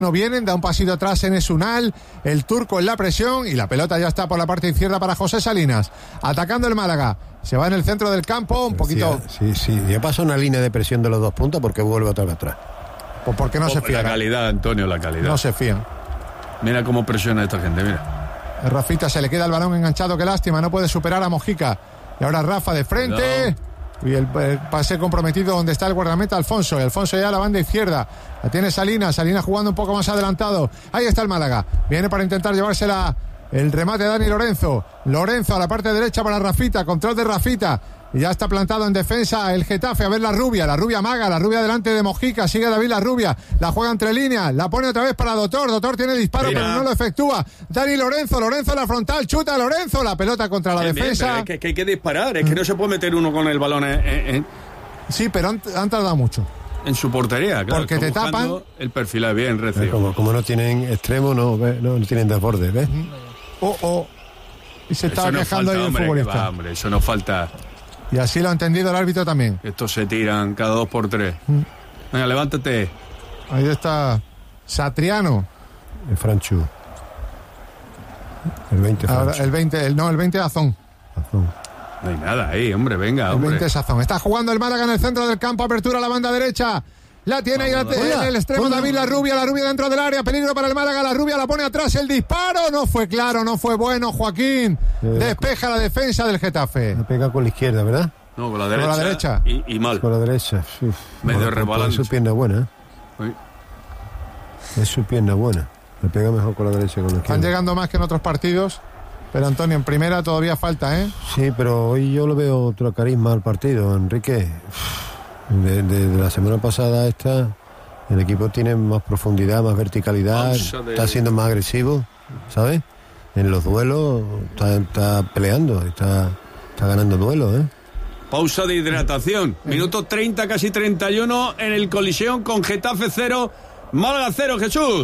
No vienen, da un pasito atrás en Esunal, el turco en la presión y la pelota ya está por la parte izquierda para José Salinas. Atacando el Málaga, se va en el centro del campo, un poquito... Sí, ya pasa una línea de presión de los 2 puntos porque vuelve otra vez atrás. Pues porque no se fían. La calidad, Antonio, la calidad. No se fían. Mira cómo presiona esta gente, mira. Rafita se le queda el balón enganchado, qué lástima, no puede superar a Mojica. Y ahora Rafa de frente... Cuidado. Y el pase comprometido donde está el guardameta Alfonso. Y Alfonso ya a la banda izquierda. La tiene Salinas jugando un poco más adelantado. Ahí está el Málaga. Viene para intentar llevársela el remate de Dani Lorenzo. Lorenzo a la parte derecha para Rafita. Control de Rafita. Y ya está plantado en defensa el Getafe. A ver la rubia maga. La rubia delante de Mojica. Sigue David la rubia. La juega entre líneas. La pone otra vez para Dotor. Dotor tiene disparo, pero no lo efectúa. Dani Lorenzo en la frontal. Chuta Lorenzo. La pelota contra la defensa. Es que hay que disparar. Es que no se puede meter uno con el balón Sí, pero han tardado mucho. En su portería, claro. Porque te tapan. El perfil es bien recibo. Como no tienen extremo, no tienen desborde, ¿ves? Y se estaba quejando ahí el futbolista. Hombre, eso no falta. Y así lo ha entendido el árbitro también. Estos se tiran cada 2 por 3. Venga, levántate. Ahí está Satriano. El Franchu. El 20 Franchu. El 20 Azón. No hay nada ahí, hombre, venga, el hombre. 20 Azón. Está jugando el Málaga en el centro del campo, apertura a la banda derecha. La tiene ahí en el extremo David la rubia dentro del área, peligro para el Málaga, la rubia la pone atrás, el disparo no fue claro, no fue bueno, Joaquín. Despeja la defensa del Getafe. La pega con la izquierda, ¿verdad? No, con la derecha. Y mal. Con la derecha. Medio rebalando. Es su pierna buena, ¿eh? Es su pierna buena. Le pega mejor con la derecha que con la izquierda. Están llegando más que en otros partidos. Pero Antonio, en primera todavía falta, ¿eh? Sí, pero hoy yo lo veo otro carisma al partido, Enrique. De la semana pasada el equipo tiene más profundidad, más verticalidad, está siendo más agresivo, ¿sabes? En los duelos está peleando, está ganando duelos, ¿eh? Pausa de hidratación. Minuto 30, casi 31 en el Coliseum con Getafe 0, Málaga 0, Jesús.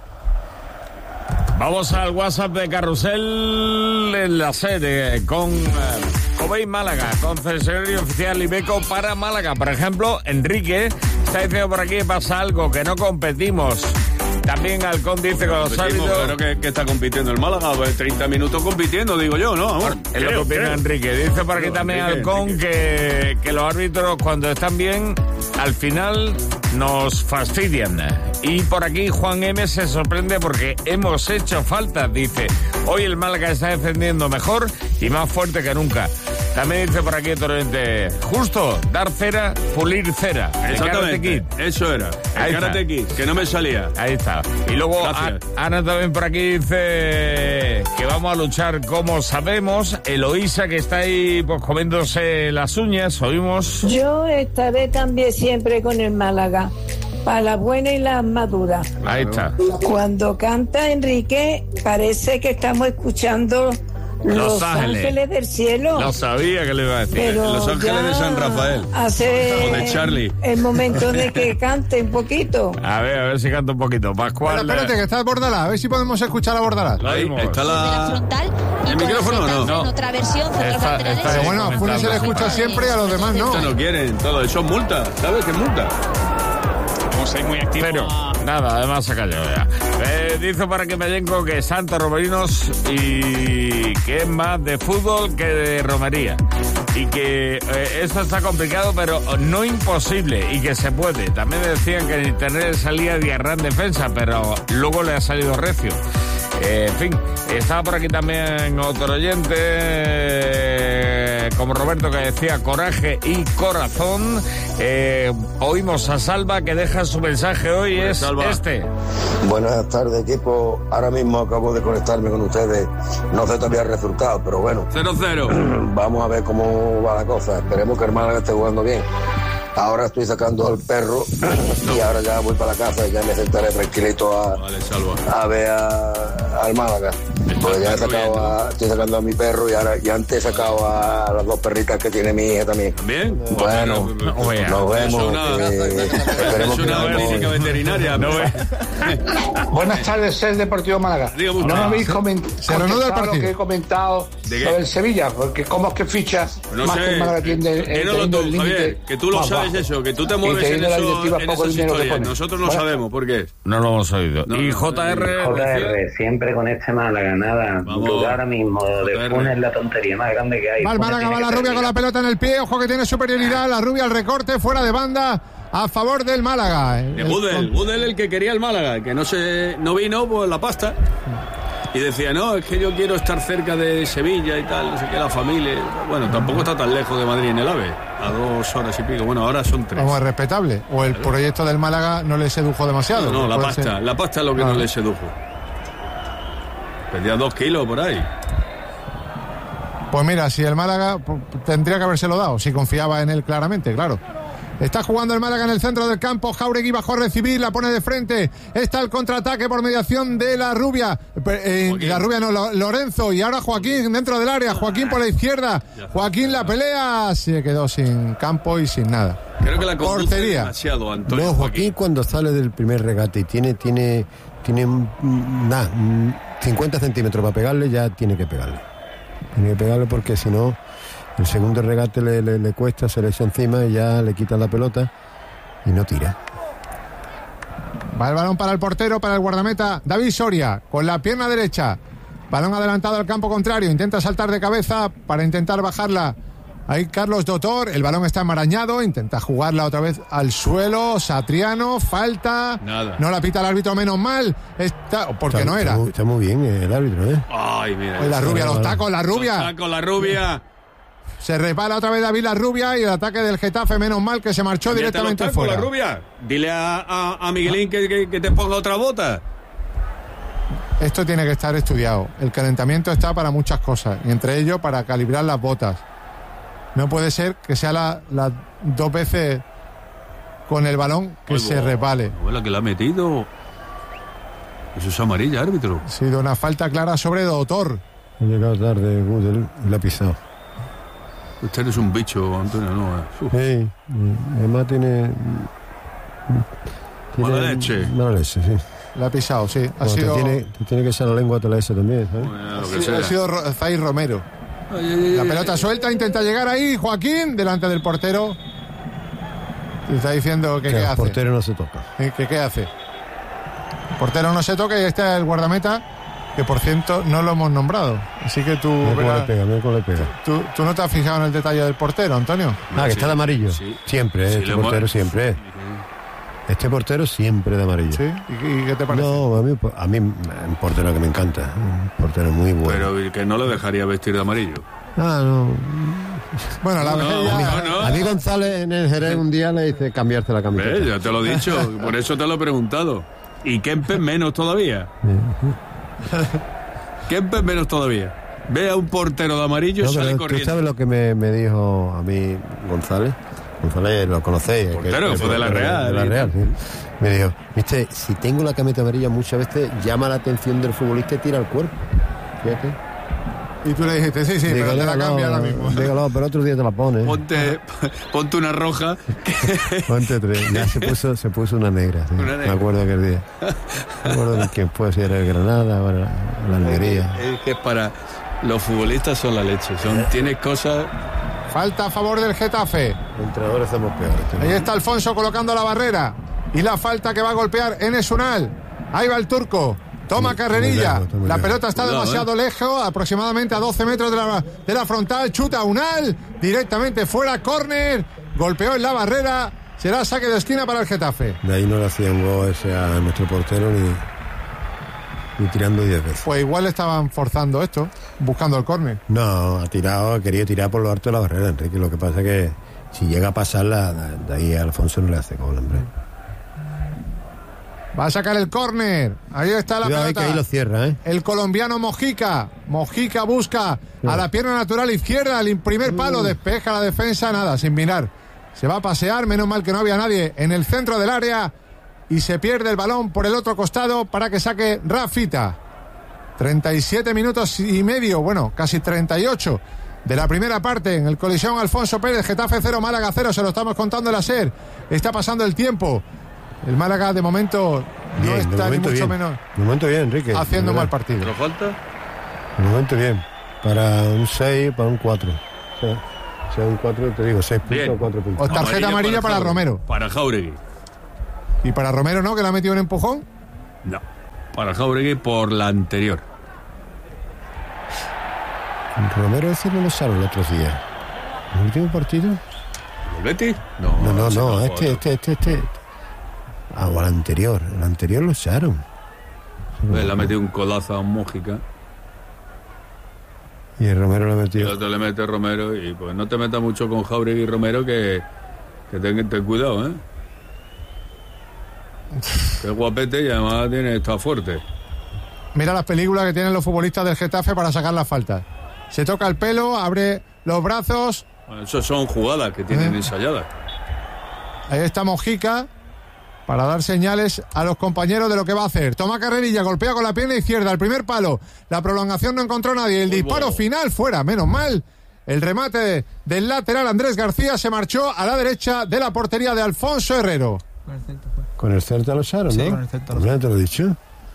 Vamos al WhatsApp de Carrusel en la sede con Cobain Málaga, concesionario oficial Iveco para Málaga. Por ejemplo, Enrique está diciendo por aquí pasa algo, que no competimos. También Halcón dice con los árbitros... Claro que está compitiendo el Málaga, 30 minutos compitiendo, digo yo, ¿no? Bueno, es lo que opina Enrique. Dice por aquí también Halcón que los árbitros cuando están bien, al final nos fastidian. Y por aquí Juan M se sorprende porque hemos hecho falta, dice. Hoy el Málaga está defendiendo mejor y más fuerte que nunca. También dice por aquí Torrente, justo, dar cera, pulir cera. Exactamente, eso era. El Karate Kid, que no me salía. Ahí está. Y luego Ana también por aquí dice que vamos a luchar como sabemos. Eloísa, que está ahí pues comiéndose las uñas, oímos. Yo estaré también siempre con el Málaga, para la buena y la madura. Ahí está. Cuando canta Enrique, parece que estamos escuchando Los Ángeles del Cielo. No sabía que le iba a decir. Pero Los Ángeles de San Rafael. Hace o de Charlie. El momento de que cante un poquito. A ver si canta un poquito. Pascual. Pero espérate, que está Bordalás. A ver si podemos escuchar a Bordalás. Ahí está la frontal. ¿El micrófono no? En otra versión, pero bueno, a Funes se le escucha siempre y a los demás no. Esto no quieren, todo eso es multa. ¿Sabes qué es multa? Vamos a ir muy activos. Pero nada, además se cayó ya. Dice para que Mellenco que Santos Romerinos y que es más de fútbol que de romería. Y que esto está complicado, pero no imposible, y que se puede. También decían que en internet salía Diarra en defensa, pero luego le ha salido recio. En fin, estaba por aquí también otro oyente, como Roberto, que decía coraje y corazón. Oímos a Salva, que deja su mensaje hoy, es Salva. Buenas tardes, equipo. Ahora mismo acabo de conectarme con ustedes. No sé todavía el resultado, pero bueno. 0-0. Vamos a ver cómo va la cosa. Esperemos que el Málaga esté jugando bien. Ahora estoy sacando al perro y ahora ya voy para la casa y ya me sentaré tranquilito a ver al Málaga. Pues ya estoy sacando a mi perro y antes he sacado a las 2 perritas que tiene mi hija también. ¿También? Bueno, nos vemos. Es una clínica veterinaria. Buenas tardes, el Deportivo Málaga. No me habéis comentado lo que he comentado sobre el Sevilla, porque cómo es que ficha no más sé, que el Málaga tiene el límite. Que tú lo sabes es eso? Que tú te mueves en esas historias. Nosotros no sabemos por qué. No lo hemos oído. Y JR, siempre con este Málaga, nada. Duda ahora mismo. De Funes la tontería más grande que hay. Va el Málaga, va la Rubia con la pelota en el pie. Ojo que tiene superioridad. La Rubia al recorte, fuera de banda. A favor del Málaga. De Budel, el que quería el Málaga, que no vino por la pasta. Y decía, no, es que yo quiero estar cerca de Sevilla y tal, no sé qué, la familia. Bueno, tampoco está tan lejos de Madrid en el AVE, a 2 horas y pico. Bueno, ahora son 3. Como es respetable. O el proyecto del Málaga no le sedujo demasiado. No, la pasta es lo que no le sedujo. Perdía 2 kilos por ahí. Pues mira, si el Málaga tendría que habérselo dado, si confiaba en él claramente, claro. Está jugando el Málaga en el centro del campo. Jauregui bajó a recibir, la pone de frente. Está el contraataque por mediación de la Rubia. La Rubia no, Lorenzo. Y ahora Joaquín dentro del área. Joaquín por la izquierda. Joaquín la pelea. Se quedó sin campo y sin nada. Creo que la portería. Demasiado, Antonio. No, Joaquín cuando sale del primer regate y tiene 50 centímetros para pegarle, ya tiene que pegarle. Tiene que pegarle porque si no... El segundo regate le cuesta, se le echa encima y ya le quitan la pelota y no tira. Va el balón para el portero, para el guardameta David Soria, con la pierna derecha. Balón adelantado al campo contrario, intenta saltar de cabeza para intentar bajarla. Ahí Carlos Dotor, el balón está enmarañado, intenta jugarla otra vez al suelo. Satriano, falta. Nada. No la pita el árbitro, menos mal. Porque no era. Está muy bien el árbitro, ¿eh? Ay, mira. Pues la Rubia, los tacos, la Rubia. La Rubia. Se repara otra vez David la Rubia y el ataque del Getafe, menos mal que se marchó directamente fuera. La Rubia. Dile a Miguelín que te ponga otra bota. Esto tiene que estar estudiado. El calentamiento está para muchas cosas, y entre ellos para calibrar las botas. No puede ser que sea las 2 veces con el balón que se repale. La que la ha metido. Eso es amarilla, árbitro. Ha sido una falta clara sobre Dotor. Ha llegado tarde Gudel y la ha pisado. Usted es un bicho, Antonio, ¿no? Sí, además tiene mala leche. Mala leche, sí. La ha pisado, sí. Te tiene que echar la lengua a la S también, ¿sabes? Bueno, ha sido Zair Romero. La pelota suelta, intenta llegar ahí, Joaquín, delante del portero. Te está diciendo que qué hace. El portero no se toca. Que qué hace. El portero no se toca y este es el guardameta, que por cierto no lo hemos nombrado. Así que tú... Mira cómo le pega. ¿Tú no te has fijado en el detalle del portero, Antonio? Que está de amarillo. Sí. Siempre, este portero siempre. Este portero siempre de amarillo. ¿Sí? ¿Y qué te parece? No, a mí un portero que me encanta. Un portero muy bueno. Pero que no lo dejaría vestir de amarillo. No. Bueno, a mí González en el Jerez un día le dice cambiarte la camiseta. Ya te lo he dicho, por eso te lo he preguntado. Y Kempes menos todavía. Kempes menos todavía. Ve a un portero de amarillo y sale corriendo. ¿Tú sabes lo que me dijo a mí González? González lo conocéis. Portero, fue de la Real. De la Real, sí. Me dijo, viste, si tengo la camiseta amarilla muchas veces llama la atención del futbolista y tira al cuerpo. Fíjate. Y tú le dijiste, sí, digo, pero te la cambia ahora mismo. Dígalo, pero otro día te la pones. Ponte una roja. Ponte 3. Ya se puso una negra. Sí. Me acuerdo aquel día. Me acuerdo de quién fue, si era el Granada o la Almería. Es que para los futbolistas son la leche. Tienes cosas... Falta a favor del Getafe. Los entrenadores somos peores. Ahí está Alfonso colocando la barrera. Y la falta que va a golpear Enes Unal. Ahí va el turco. Toma carrerilla. La pelota está demasiado lejos, aproximadamente a 12 metros de la frontal. Chuta Unal. Directamente fuera, córner. Golpeó en la barrera. Será saque de esquina para el Getafe. De ahí no le hacían gol ese a nuestro portero ni tirando 10 veces. Pues igual estaban forzando esto, buscando el córner. No, quería tirar por lo alto de la barrera, Enrique. Lo que pasa es que si llega a pasarla, de ahí a Alfonso no le hace gol, hombre. Va a sacar el córner. Ahí está la pelota. Que ahí lo cierra, ¿eh? El colombiano Mojica. Mojica busca a la pierna natural izquierda. El primer palo, despeja la defensa. Nada, sin mirar. Se va a pasear. Menos mal que no había nadie en el centro del área. Y se pierde el balón por el otro costado para que saque Rafita. 37 minutos y medio. Bueno, casi 38 de la primera parte. En el Coliseum Alfonso Pérez. Getafe 0, Málaga 0. Se lo estamos contando en la SER. Está pasando el tiempo. El Málaga de momento no está ni mucho menos. De momento bien, Enrique. Haciendo un mal partido. ¿Pero falta? De momento bien. Para un 6, para un 4. Sí. Son 4, te digo, 6 puntos o 4 puntos. O tarjeta amarilla para Romero. Para Jáuregui. ¿Y para Romero no, que le ha metido un empujón? No, para Jáuregui por la anterior. Romero ese no lo sabe el otro día. ¿El último partido? ¿El Betis? No, este. Ah, o el anterior lo echaron. Le ha metido un colazo a Mójica. Y el Romero le metió. Y el otro le mete Romero. Y pues no te metas mucho con Jáuregui y Romero, que ten cuidado, ¿eh? Es guapete y además está fuerte. Mira las películas que tienen los futbolistas del Getafe para sacar las faltas. Se toca el pelo, abre los brazos. Bueno, eso son jugadas que tienen ensayadas. Ahí está Mojica para dar señales a los compañeros de lo que va a hacer. Toma carrerilla, golpea con la pierna izquierda, el primer palo. La prolongación no encontró a nadie. El disparo final fuera, menos mal. El remate del lateral Andrés García se marchó a la derecha de la portería de Alfonso Herrero. Con el Celta lo echaron, ¿no? Sí, con el Celta lo te lo he dicho.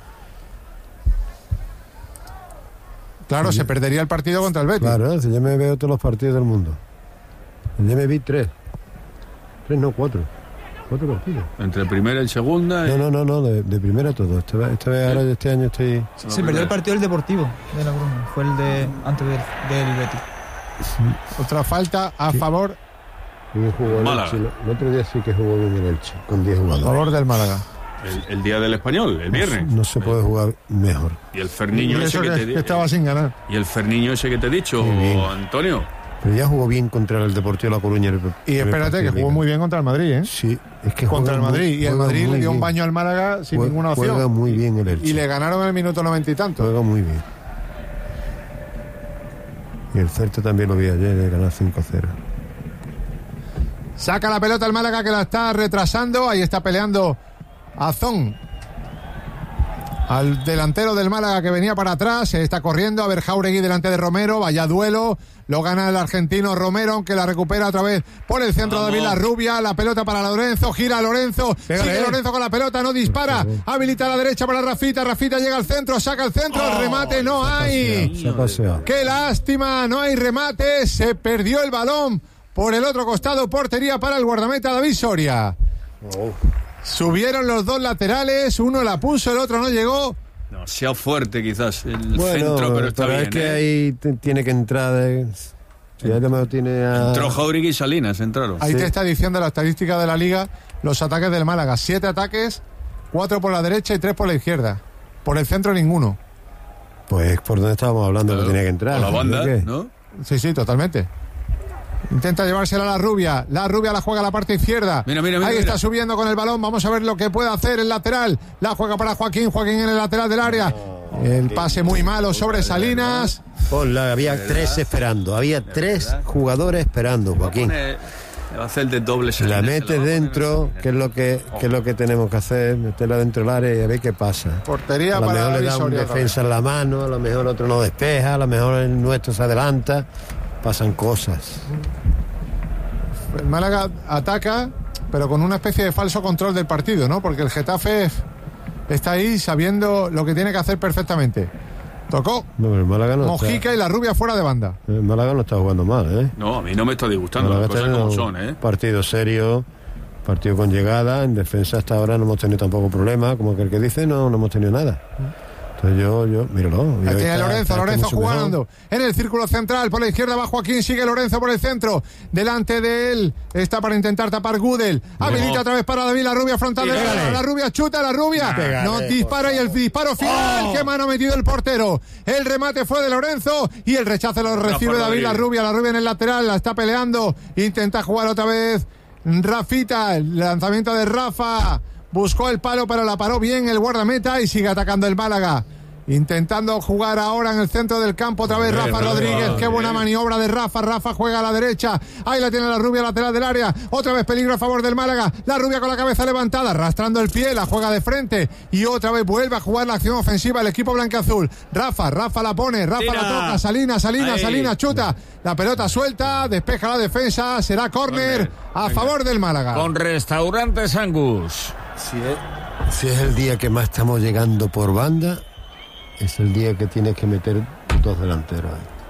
Claro, se perdería el partido contra el Betis. Claro, yo me veo todos los partidos del mundo. Yo me vi 3. 4 partidos. Entre primera y segunda. No, de primera todo. Esta vez ahora este año estoy. Se perdió el partido del Deportivo de La Coruña. Fue el de antes del Betis. Otra falta a favor. Málaga. El otro día sí que jugó bien el Elche, con 10 jugadores. A favor del Málaga. El día del Español, el viernes. No se puede jugar mejor. Y el Ferniño ese que estaba sin ganar. Y el Ferniño ese que te he dicho, Antonio. Pero ya jugó bien contra el Deportivo de La Coruña. Y espérate, que jugó muy bien contra el Madrid, ¿eh? Sí, es que contra el Madrid. Y el Madrid le dio un baño al Málaga sin ninguna opción. Juega muy bien el Elche. Y le ganaron en el minuto 90 y tanto. Juega muy bien. Y el Celta también lo vi ayer, de ganar 5-0. Saca la pelota el Málaga, que la está retrasando. Ahí está peleando Azón al delantero del Málaga, que venía para atrás. Se está corriendo. A ver, Jáuregui delante de Romero. Vaya duelo. Lo gana el argentino Romero, aunque la recupera otra vez por el centro de David Larrubia. La pelota para Lorenzo. Gira Lorenzo. Sigue Lorenzo con la pelota. No dispara. Habilita a la derecha para Rafita. Rafita llega al centro. Saca el centro. El remate no hay. Se ha paseado. Qué lástima. No hay remate. Se perdió el balón por el otro costado. Portería para el guardameta David Soria. Subieron los dos laterales. Uno la puso, el otro no llegó. No, sea fuerte quizás el centro, pero está bien. Es que ahí tiene que entrar. Entró Jáuregui y Salinas, entraron. Ahí te está diciendo la estadística de la Liga, los ataques del Málaga. 7 ataques, 4 por la derecha y 3 por la izquierda. Por el centro ninguno. Pues por donde estábamos hablando, que tenía que entrar. Por la banda, ¿no? Sí, totalmente. Intenta llevársela a la Rubia la juega a la parte izquierda. Mira, ahí está subiendo con el balón. Vamos a ver lo que puede hacer el lateral. La juega para Joaquín en el lateral del área. El pase muy malo sobre Salinas. Había 3 esperando. Había 3 jugadores esperando, Joaquín. Va a hacer de doble. La metes dentro, que es lo que tenemos que hacer, meterla dentro del área y a ver qué pasa. Portería para a lo mejor le da un defensa en la mano, a lo mejor otro no despeja, a lo mejor el nuestro se adelanta. Pasan cosas. El Málaga ataca, pero con una especie de falso control del partido, ¿no? Porque el Getafe está ahí sabiendo lo que tiene que hacer perfectamente. Tocó el Málaga no Mojica y la Rubia fuera de banda. El Málaga no está jugando mal, ¿eh? No, a mí no me está disgustando las cosas como son, ¿eh? Partido serio, partido con llegada. En defensa hasta ahora no hemos tenido tampoco problemas, como que el que dice no hemos tenido nada. Entonces yo míralo. Ahí tiene Lorenzo jugando en el círculo central. Por la izquierda va Joaquín, sigue Lorenzo por el centro. Delante de él está para intentar tapar Gudel. Habilita otra vez para David Larrubia, frontal de la Rubia, chuta la Rubia. No dispara y el disparo final. Qué mano ha metido el portero. El remate fue de Lorenzo y el rechazo lo recibe David Larrubia. Larrubia en el lateral, la está peleando. Intenta jugar otra vez Rafita. El lanzamiento de Rafa. Buscó el palo, pero la paró bien el guardameta y sigue atacando el Málaga. Intentando jugar ahora en el centro del campo otra vez Rafa Rodríguez. Qué buena maniobra de Rafa. Rafa juega a la derecha. Ahí la tiene la Rubia, lateral del área. Otra vez peligro a favor del Málaga. La Rubia con la cabeza levantada, arrastrando el pie, la juega de frente. Y otra vez vuelve a jugar la acción ofensiva el equipo blanquiazul. Rafa la pone, Rafa la toca. Salinas, chuta. La pelota suelta, despeja la defensa. Será córner a favor del Málaga. Con Restaurantes Angus. Si es el día que más estamos llegando por banda, es el día que tienes que meter 2 delanteros.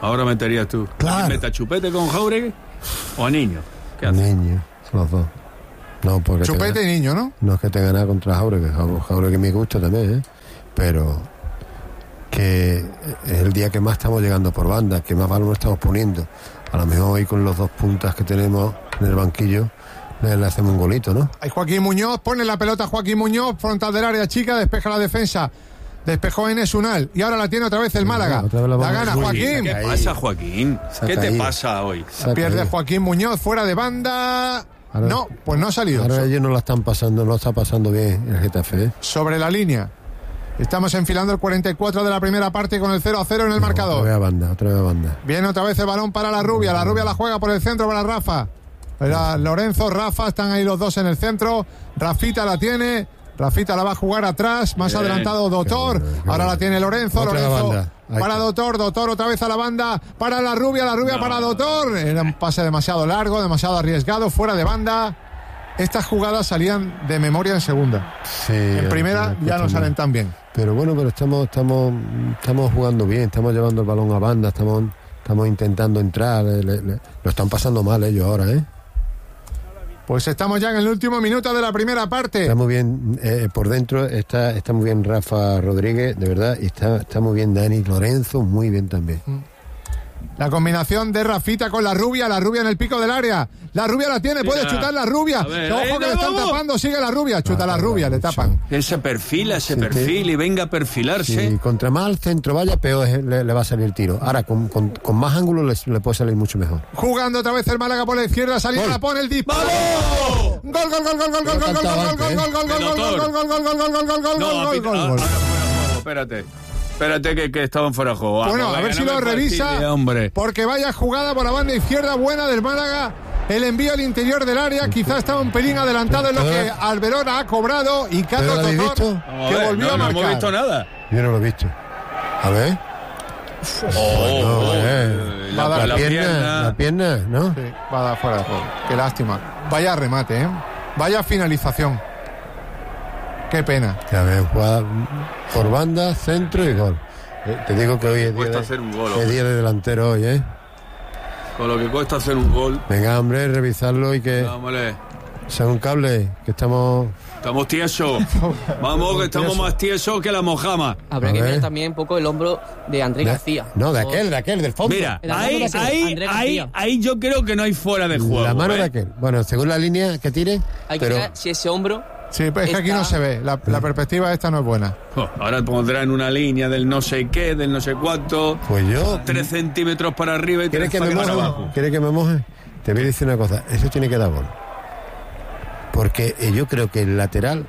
Ahora meterías tú. Claro. ¿Mete a Chupete con Jáuregui o a Niño? ¿Qué hace? Niño, son los dos. No, porque Chupete y Niño, ¿no? No es que tenga nada contra Jáuregui, Jáuregui me gusta también, ¿eh? Pero que es el día que más estamos llegando por banda, que más valor estamos poniendo. A lo mejor hoy con los 2 puntas que tenemos en el banquillo le hacemos un golito, ¿no? Hay Joaquín Muñoz, pone la pelota Joaquín Muñoz, frontal del área chica, despeja la defensa. Despejó Enes Unal y ahora la tiene otra vez el Málaga. La gana Joaquín. ¿Qué pasa, Joaquín? ¿Qué te pasa hoy? Pierde Joaquín Muñoz fuera de banda. Ahora, no, pues no ha salido. Ahora ellos no la están pasando, no está pasando bien el Getafe, ¿eh? Sobre la línea. Estamos enfilando el 44 de la primera parte con el 0-0 en el marcador. Otra vez a banda. Viene otra vez el balón para la Rubia. La Rubia la juega por el centro para Rafa. Era Lorenzo, Rafa, están ahí los dos en el centro. Rafita la tiene. Rafita la va a jugar atrás, más adelantado Doctor. Ahora la tiene Lorenzo. Lorenzo para Doctor. Doctor otra vez a la banda. Para la Rubia para Doctor. Era un pase demasiado largo, demasiado arriesgado, fuera de banda. Estas jugadas salían de memoria en segunda. Sí, en primera ya no salen tan bien. Pero bueno, estamos jugando bien, estamos llevando el balón a banda, estamos intentando entrar. Lo están pasando mal ellos ahora, ¿eh? Pues estamos ya en el último minuto de la primera parte. Está muy bien, por dentro está muy bien Rafa Rodríguez, de verdad, y está muy bien Dani Lorenzo, muy bien también. La combinación de Rafita con la Rubia en el pico del área. La Rubia la tiene, puede chutar la Rubia. Ver, ojo que le están tapando, sigue la Rubia, chuta la Rubia, le tapan. Ese perfil y venga a perfilarse. Sí, contra más al centro vaya, peor le va a salir el tiro. Ahora, con más ángulo le puede salir mucho mejor. Jugando otra vez el Málaga por la izquierda, salida la pone el disparo. Gol. Espérate que estaban fuera de juego. Bueno, a ver si lo revisa, porque vaya jugada por la banda izquierda buena del Málaga. El envío al interior del área, quizás estaba un pelín adelantado en lo que Alberón ha cobrado y Carlos Doctor, que volvió a marcar. No hemos visto nada. Yo no lo he visto. A ver. La pierna, ¿no? Sí, va a dar fuera de juego. Qué lástima. Vaya remate, ¿eh? Vaya finalización. Qué pena. Ya ves, jugada por banda, centro y gol. Te digo que hoy es día de delantero hoy, ¿eh? Con lo que cuesta hacer un gol. Venga, hombre, revisarlo y que... sea un cable, que estamos tiesos. Vamos, que estamos más tiesos que la mojama. Habrá que ver también un poco el hombro de Andrés García. No, de aquel, del fondo. Mira, ahí yo creo que no hay fuera de juego. La mano de aquel. Bueno, según la línea que tire... Hay que ver si ese hombro... Sí, pero es que aquí no se ve. La perspectiva esta no es buena. Ahora pondrá en una línea del no sé qué, del no sé cuánto. Pues yo... 3 centímetros para arriba y 3 para abajo. ¿Quieres que me moje? Te voy a decir una cosa. Eso tiene que dar gol. Porque yo creo que el lateral,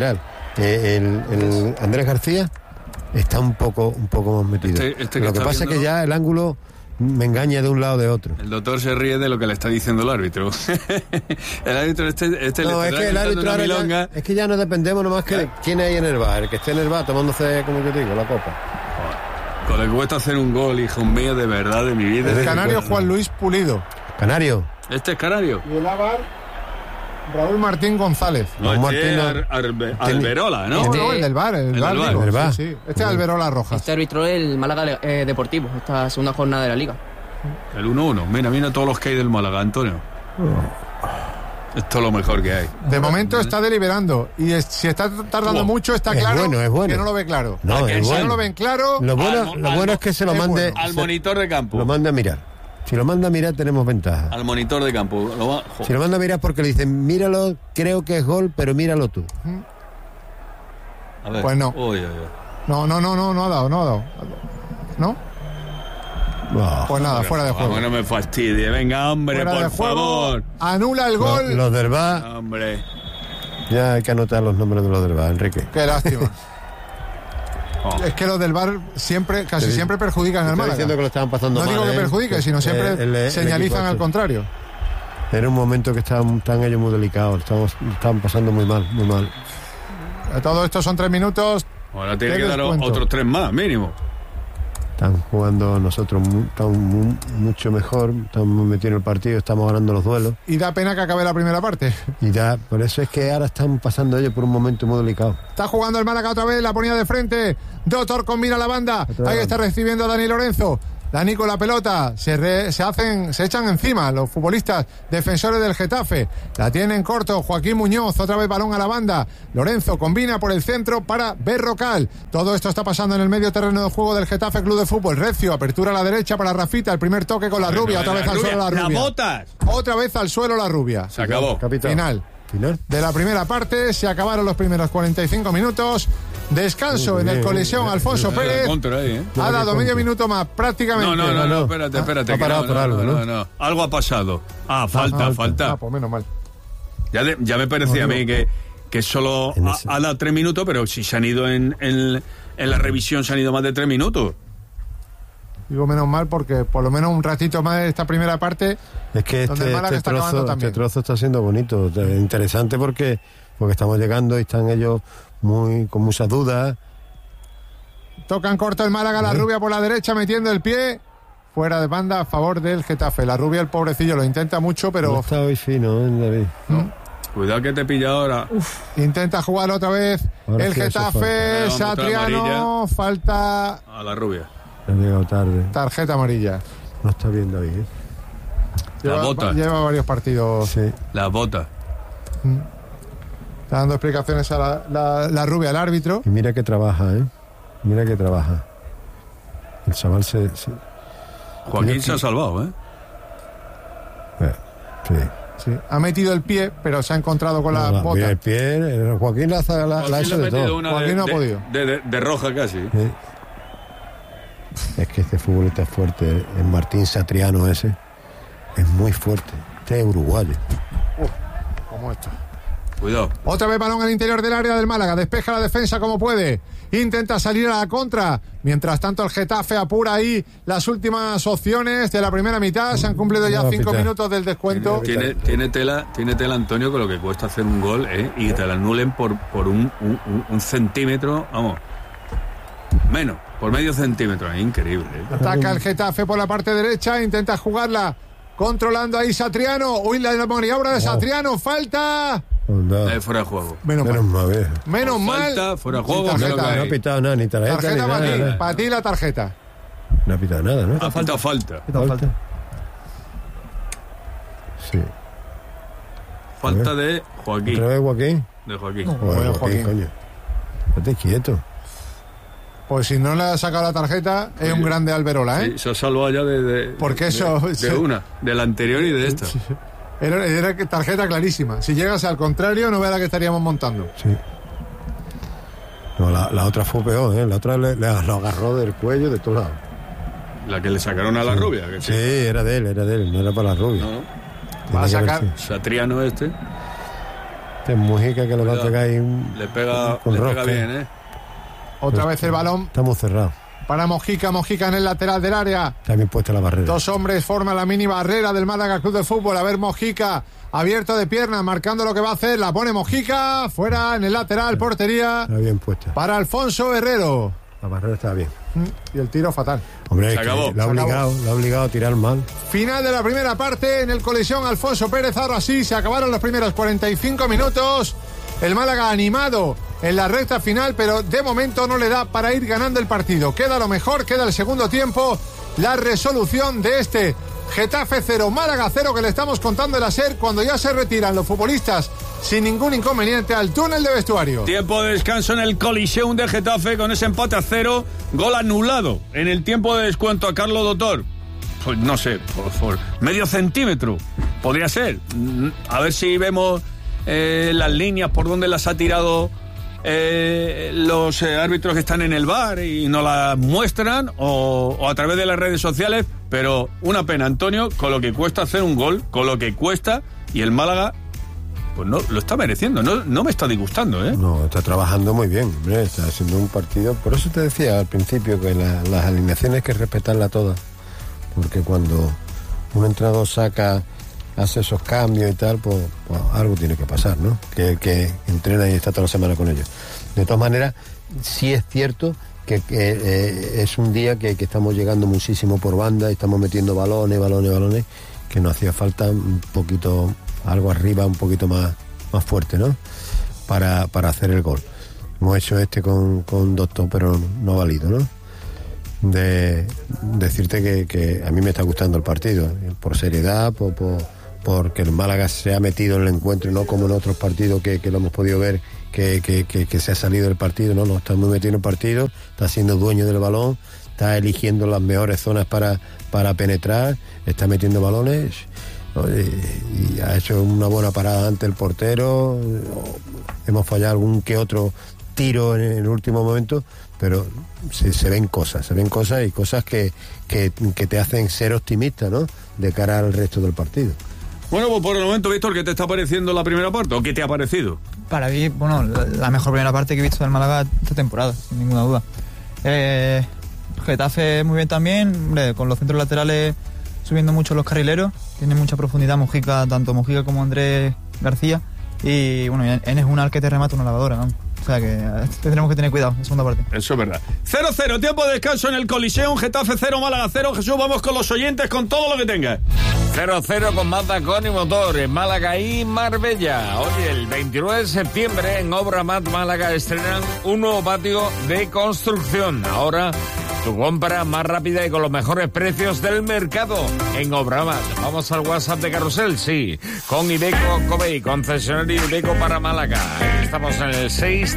el Andrés García está un poco más metido. Lo que pasa es que ya el ángulo me engaña de un lado o de otro. El doctor se ríe de lo que le está diciendo el árbitro. El árbitro no, es que el árbitro ahora es que ya no dependemos nomás que de quién hay en el bar. El que esté en el bar tomándose, como te digo, la copa. Con lo que cuesta hacer un gol, hijo mío, de verdad, de mi vida. El canario Juan Luis Pulido. Canario. Este es canario. Y el ávar Raúl Martín González. No, Alberola, ¿no? No, el del bar. El bar. Sí. Este es Alberola Rojas. Este árbitro es el Málaga Deportivo, esta segunda jornada de la Liga. El 1-1. Mira todos los que hay del Málaga, Antonio. Esto es lo mejor que hay. De momento está deliberando. Y si está tardando mucho, está claro es bueno. Que no lo ve claro. No, si no lo ven claro... Lo bueno es que se lo mande... Al monitor de campo. Lo manda a mirar. Si lo manda a mirar, tenemos ventaja. Al monitor de campo. Si lo manda a mirar porque le dicen, míralo, creo que es gol, pero míralo tú. A ver. Pues no. No ha dado. ¿No? Pues nada, fuera de juego. No me fastidie. Venga, hombre, por favor. Anula el gol. Los del VAR. Hombre. Ya hay que anotar los nombres de los del VAR, Enrique. Qué lástima. Es que los del VAR casi siempre perjudican al Málaga. Diciendo que lo estaban pasando mal. No digo que perjudique, sino siempre señalizan al contrario. Era un momento que estaban ellos muy delicados. Estaban pasando muy mal. Todo esto son 3 minutos. Ahora tiene que dar otros 3 más, mínimo. Están jugando nosotros mucho mejor, estamos metiendo el partido, estamos ganando los duelos. Y da pena que acabe la primera parte. Y ya, por eso es que ahora están pasando ellos por un momento muy delicado. Está jugando el Málaga otra vez, la ponía de frente. Doctor combina la banda. Ahí está recibiendo a Dani Lorenzo. Dani con la pelota, se echan encima los futbolistas defensores del Getafe. La tienen corto Joaquín Muñoz, otra vez balón a la banda. Lorenzo combina por el centro para Berrocal. Todo esto está pasando en el medio terreno de juego del Getafe Club de Fútbol. Recio, apertura a la derecha para Rafita, el primer toque con la rubia, otra vez al suelo la rubia. ¡Botas! Otra vez al suelo la rubia. Se acabó. Final de la primera parte, se acabaron los primeros 45 minutos. Descanso en el Coliseum Alfonso Pérez. Ha dado medio minuto más, prácticamente. No, espérate. Ha parado por algo, no. Algo ha pasado. Falta. Pues menos mal. Ya me parecía a mí que solo ha dado 3 minutos, pero si se han ido en la revisión, se han ido más de 3 minutos. Digo menos mal porque por lo menos un ratito más de esta primera parte. Es que este trozo está siendo bonito, interesante porque estamos llegando y están ellos con muchas dudas. Tocan corto el Málaga, la rubia por la derecha metiendo el pie. Fuera de banda a favor del Getafe. La rubia, el pobrecillo, lo intenta mucho, pero... No está hoy fino, David. No. Cuidado que te pilla ahora. Intenta jugar otra vez ahora el Getafe. Satriano, falta... A la rubia. Ha llegado tarde. Tarjeta amarilla. No está bien, David. Lleva varios partidos. Sí. La bota. Está dando explicaciones a la rubia, al árbitro. Y mira que trabaja, Mira que trabaja. El chaval se... Joaquín se ha salvado, Sí. Ha metido el pie, pero se ha encontrado con la bota. El pie, Joaquín la ha hecho de todo. Joaquín no ha podido. De roja casi. Sí. Es que este futbolista es fuerte. El Martín Satriano ese es muy fuerte. Este es uruguayo. Como esto. Cuidado. Otra vez balón al interior del área del Málaga. Despeja la defensa como puede. Intenta salir a la contra. Mientras tanto el Getafe apura ahí las últimas opciones de la primera mitad. Se han cumplido ya 5 minutos del descuento. Tiene tela, Antonio, con lo que cuesta hacer un gol, y te la anulen por un centímetro, vamos. Menos, por medio centímetro. Es increíble. Ataca el Getafe por la parte derecha. Intenta jugarla. Controlando ahí Satriano. Uy, la maniobra de Satriano. Falta. Fuera de juego. Menos mal. Falta, fuera de juego. No ha pitado nada, ni tarjeta ni nada. Para ti la tarjeta. No ha pitado nada, ¿no? Falta. Sí. Falta de Joaquín. ¿Otra vez Joaquín? De Joaquín. Joaquín, coño. Estate quieto. Pues si no le ha sacado la tarjeta, es un grande Alberola, Sí, se ha salvado ya porque eso... de la anterior y de esta. Sí. Era tarjeta clarísima. Si llegas al contrario, no vea la que estaríamos montando. Sí. No, la otra fue peor, La otra lo agarró del cuello de todos lados. La que le sacaron a la rubia. Que sí, era de él, no era para la rubia. No. Va a sacar... Satriano este. Este es Mujica que le va a pegar ahí le pega bien, Otra vez el balón. Estamos cerrados. Para Mojica en el lateral del área. Está bien puesta la barrera. 2 hombres forman la mini barrera del Málaga Club de Fútbol. A ver, Mojica abierto de piernas, marcando lo que va a hacer. La pone Mojica, fuera en el lateral, portería. Está bien puesta. Para Alfonso Herrero. La barrera está bien. Y el tiro fatal. Hombre, se acabó. La ha obligado a tirar mal. Final de la primera parte en el Coliseum Alfonso Pérez. Ahora sí, se acabaron los primeros 45 minutos. El Málaga animado en la recta final, pero de momento no le da para ir ganando el partido. Queda lo mejor, queda el segundo tiempo, la resolución de este Getafe 0, Málaga 0 que le estamos contando en la SER cuando ya se retiran los futbolistas sin ningún inconveniente al túnel de vestuario. Tiempo de descanso en el Coliseum de Getafe con ese empate a 0, gol anulado en el tiempo de descuento a Carlos Doctor. Pues no sé, por medio centímetro podría ser. A ver si vemos las líneas por donde las ha tirado los árbitros que están en el VAR y nos las muestran o a través de las redes sociales, pero una pena, Antonio, con lo que cuesta hacer un gol, con lo que cuesta, y el Málaga pues no lo está mereciendo, no me está disgustando, No, está trabajando muy bien, hombre, está haciendo un partido, por eso te decía al principio que las alineaciones hay que respetarlas todas, porque cuando un entrenador hace esos cambios y tal, pues algo tiene que pasar, ¿no? Que entrena y está toda la semana con ellos. De todas maneras, sí es cierto que es un día que estamos llegando muchísimo por banda y estamos metiendo balones, que nos hacía falta un poquito, algo arriba, un poquito más fuerte, ¿no? Para hacer el gol. Hemos hecho con Doctor, pero no ha valido, ¿no? de decirte que a mí me está gustando el partido, por seriedad, porque el Málaga se ha metido en el encuentro, no como en otros partidos que lo hemos podido ver, que se ha salido del partido, no, está muy metido en el partido, está siendo dueño del balón, está eligiendo las mejores zonas para penetrar, está metiendo balones y ha hecho una buena parada ante el portero. Hemos fallado algún que otro tiro en el último momento, pero se ven cosas y cosas que te hacen ser optimista, ¿no?, de cara al resto del partido. Bueno, pues por el momento, Víctor, ¿qué te está pareciendo la primera parte o qué te ha parecido? Para mí, bueno, la mejor primera parte que he visto del Málaga esta temporada, sin ninguna duda. Getafe muy bien también, hombre, con los centros laterales subiendo mucho los carrileros, tiene mucha profundidad Mojica, tanto Mojica como Andrés García, y bueno, Enes Unal que te remata una lavadora, ¿no? O sea que tendremos que tener cuidado en segunda parte. Eso es verdad. 0-0, tiempo de descanso en el Coliseum, Getafe 0, Málaga 0. Jesús, vamos con los oyentes, con todo lo que tenga. 0-0 con Mazda con y motor en Málaga y Marbella. Oye, el 29 de septiembre en Obramat Málaga estrenan un nuevo patio de construcción. Ahora tu compra más rápida y con los mejores precios del mercado en Obramat. Vamos al WhatsApp de Carrusel, sí, con Iveco Covey, concesionario Iveco para Málaga. Estamos en el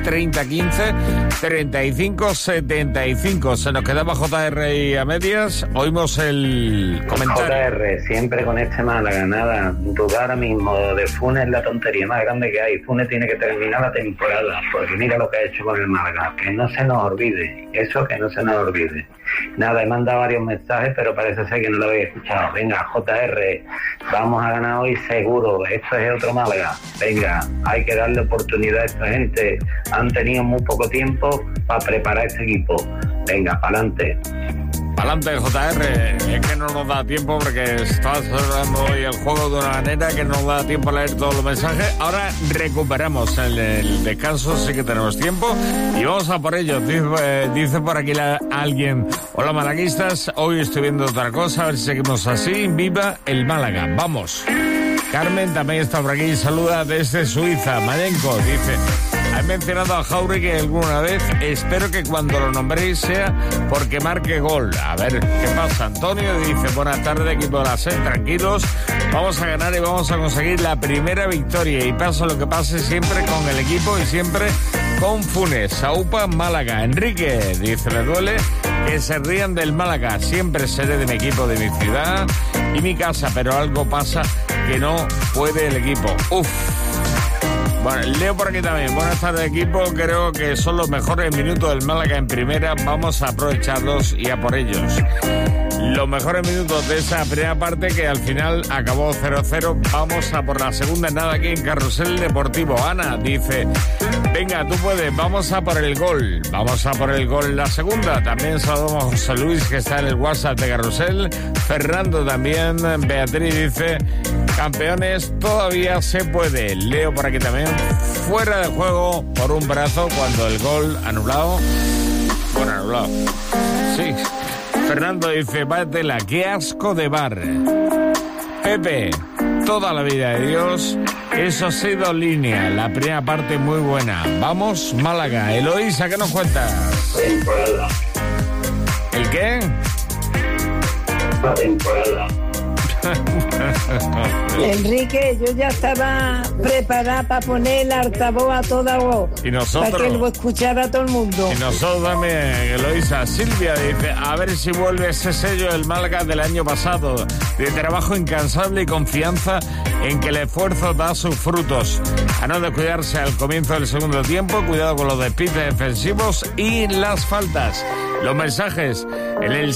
6-30-15-35-75. Se nos quedaba JR y a medias. Oímos el comentario. JR, siempre con este Málaga, nada. Dudar ahora mismo de Funes es la tontería más grande que hay. Funes tiene que terminar la temporada, porque mira lo que ha hecho con el Málaga. Que no se nos olvide. Eso que no se nos olvide. Nada, he mandado varios mensajes, pero parece ser que no lo habéis escuchado. Venga, JR, vamos a ganar hoy seguro. Esto es otro Málaga. Venga, hay que darle oportunidad a esta gente. Han tenido muy poco tiempo para preparar este equipo. Venga, pa'lante. Pa'lante, JR. Es que no nos da tiempo porque estás hablando hoy el juego de una manera que no nos da tiempo a leer todos los mensajes. Ahora recuperamos el descanso, sí que tenemos tiempo y vamos a por ello. Dice por aquí alguien: hola malaguistas, hoy estoy viendo otra cosa, a ver si seguimos así. Viva el Málaga, vamos. Carmen también está por aquí, saluda desde Suiza. Mayenko dice: he mencionado a Jauregui alguna vez, espero que cuando lo nombréis sea porque marque gol. A ver qué pasa. Antonio dice: buenas tardes, equipo de la SED, tranquilos, vamos a ganar y vamos a conseguir la primera victoria y pase lo que pase, siempre con el equipo y siempre con Funes. Saupa, Málaga. Enrique dice: me duele que se rían del Málaga, siempre seré de mi equipo, de mi ciudad y mi casa, pero algo pasa que no puede el equipo. Bueno, leo por aquí también: buenas tardes equipo, creo que son los mejores minutos del Málaga en primera, vamos a aprovecharlos y a por ellos. Los mejores minutos de esa primera parte que al final acabó 0-0, vamos a por la segunda, nada aquí en Carrusel Deportivo. Ana dice: venga, tú puedes, vamos a por el gol, vamos a por el gol en la segunda. También saludamos a José Luis que está en el WhatsApp de Carrusel. Fernando también. Beatriz dice: campeones, todavía se puede. Leo por aquí también: fuera de juego por un brazo cuando el gol anulado. Bueno, anulado. Sí. Fernando dice: vátela, qué asco de bar. Pepe: toda la vida de Dios, eso ha sido línea. La primera parte muy buena. Vamos, Málaga. Eloísa, ¿qué nos cuentas? Temporada. ¿El qué? La temporada. Enrique, yo ya estaba preparada para poner el altavoz a toda voz. Y nosotros. Para que lo escuchara todo el mundo. Y nosotros también, Eloísa. Silvia dice: a ver si vuelve ese sello del Málaga del año pasado, de trabajo incansable y confianza en que el esfuerzo da sus frutos. A no descuidarse al comienzo del segundo tiempo, cuidado con los despistes defensivos y las faltas. Los mensajes en el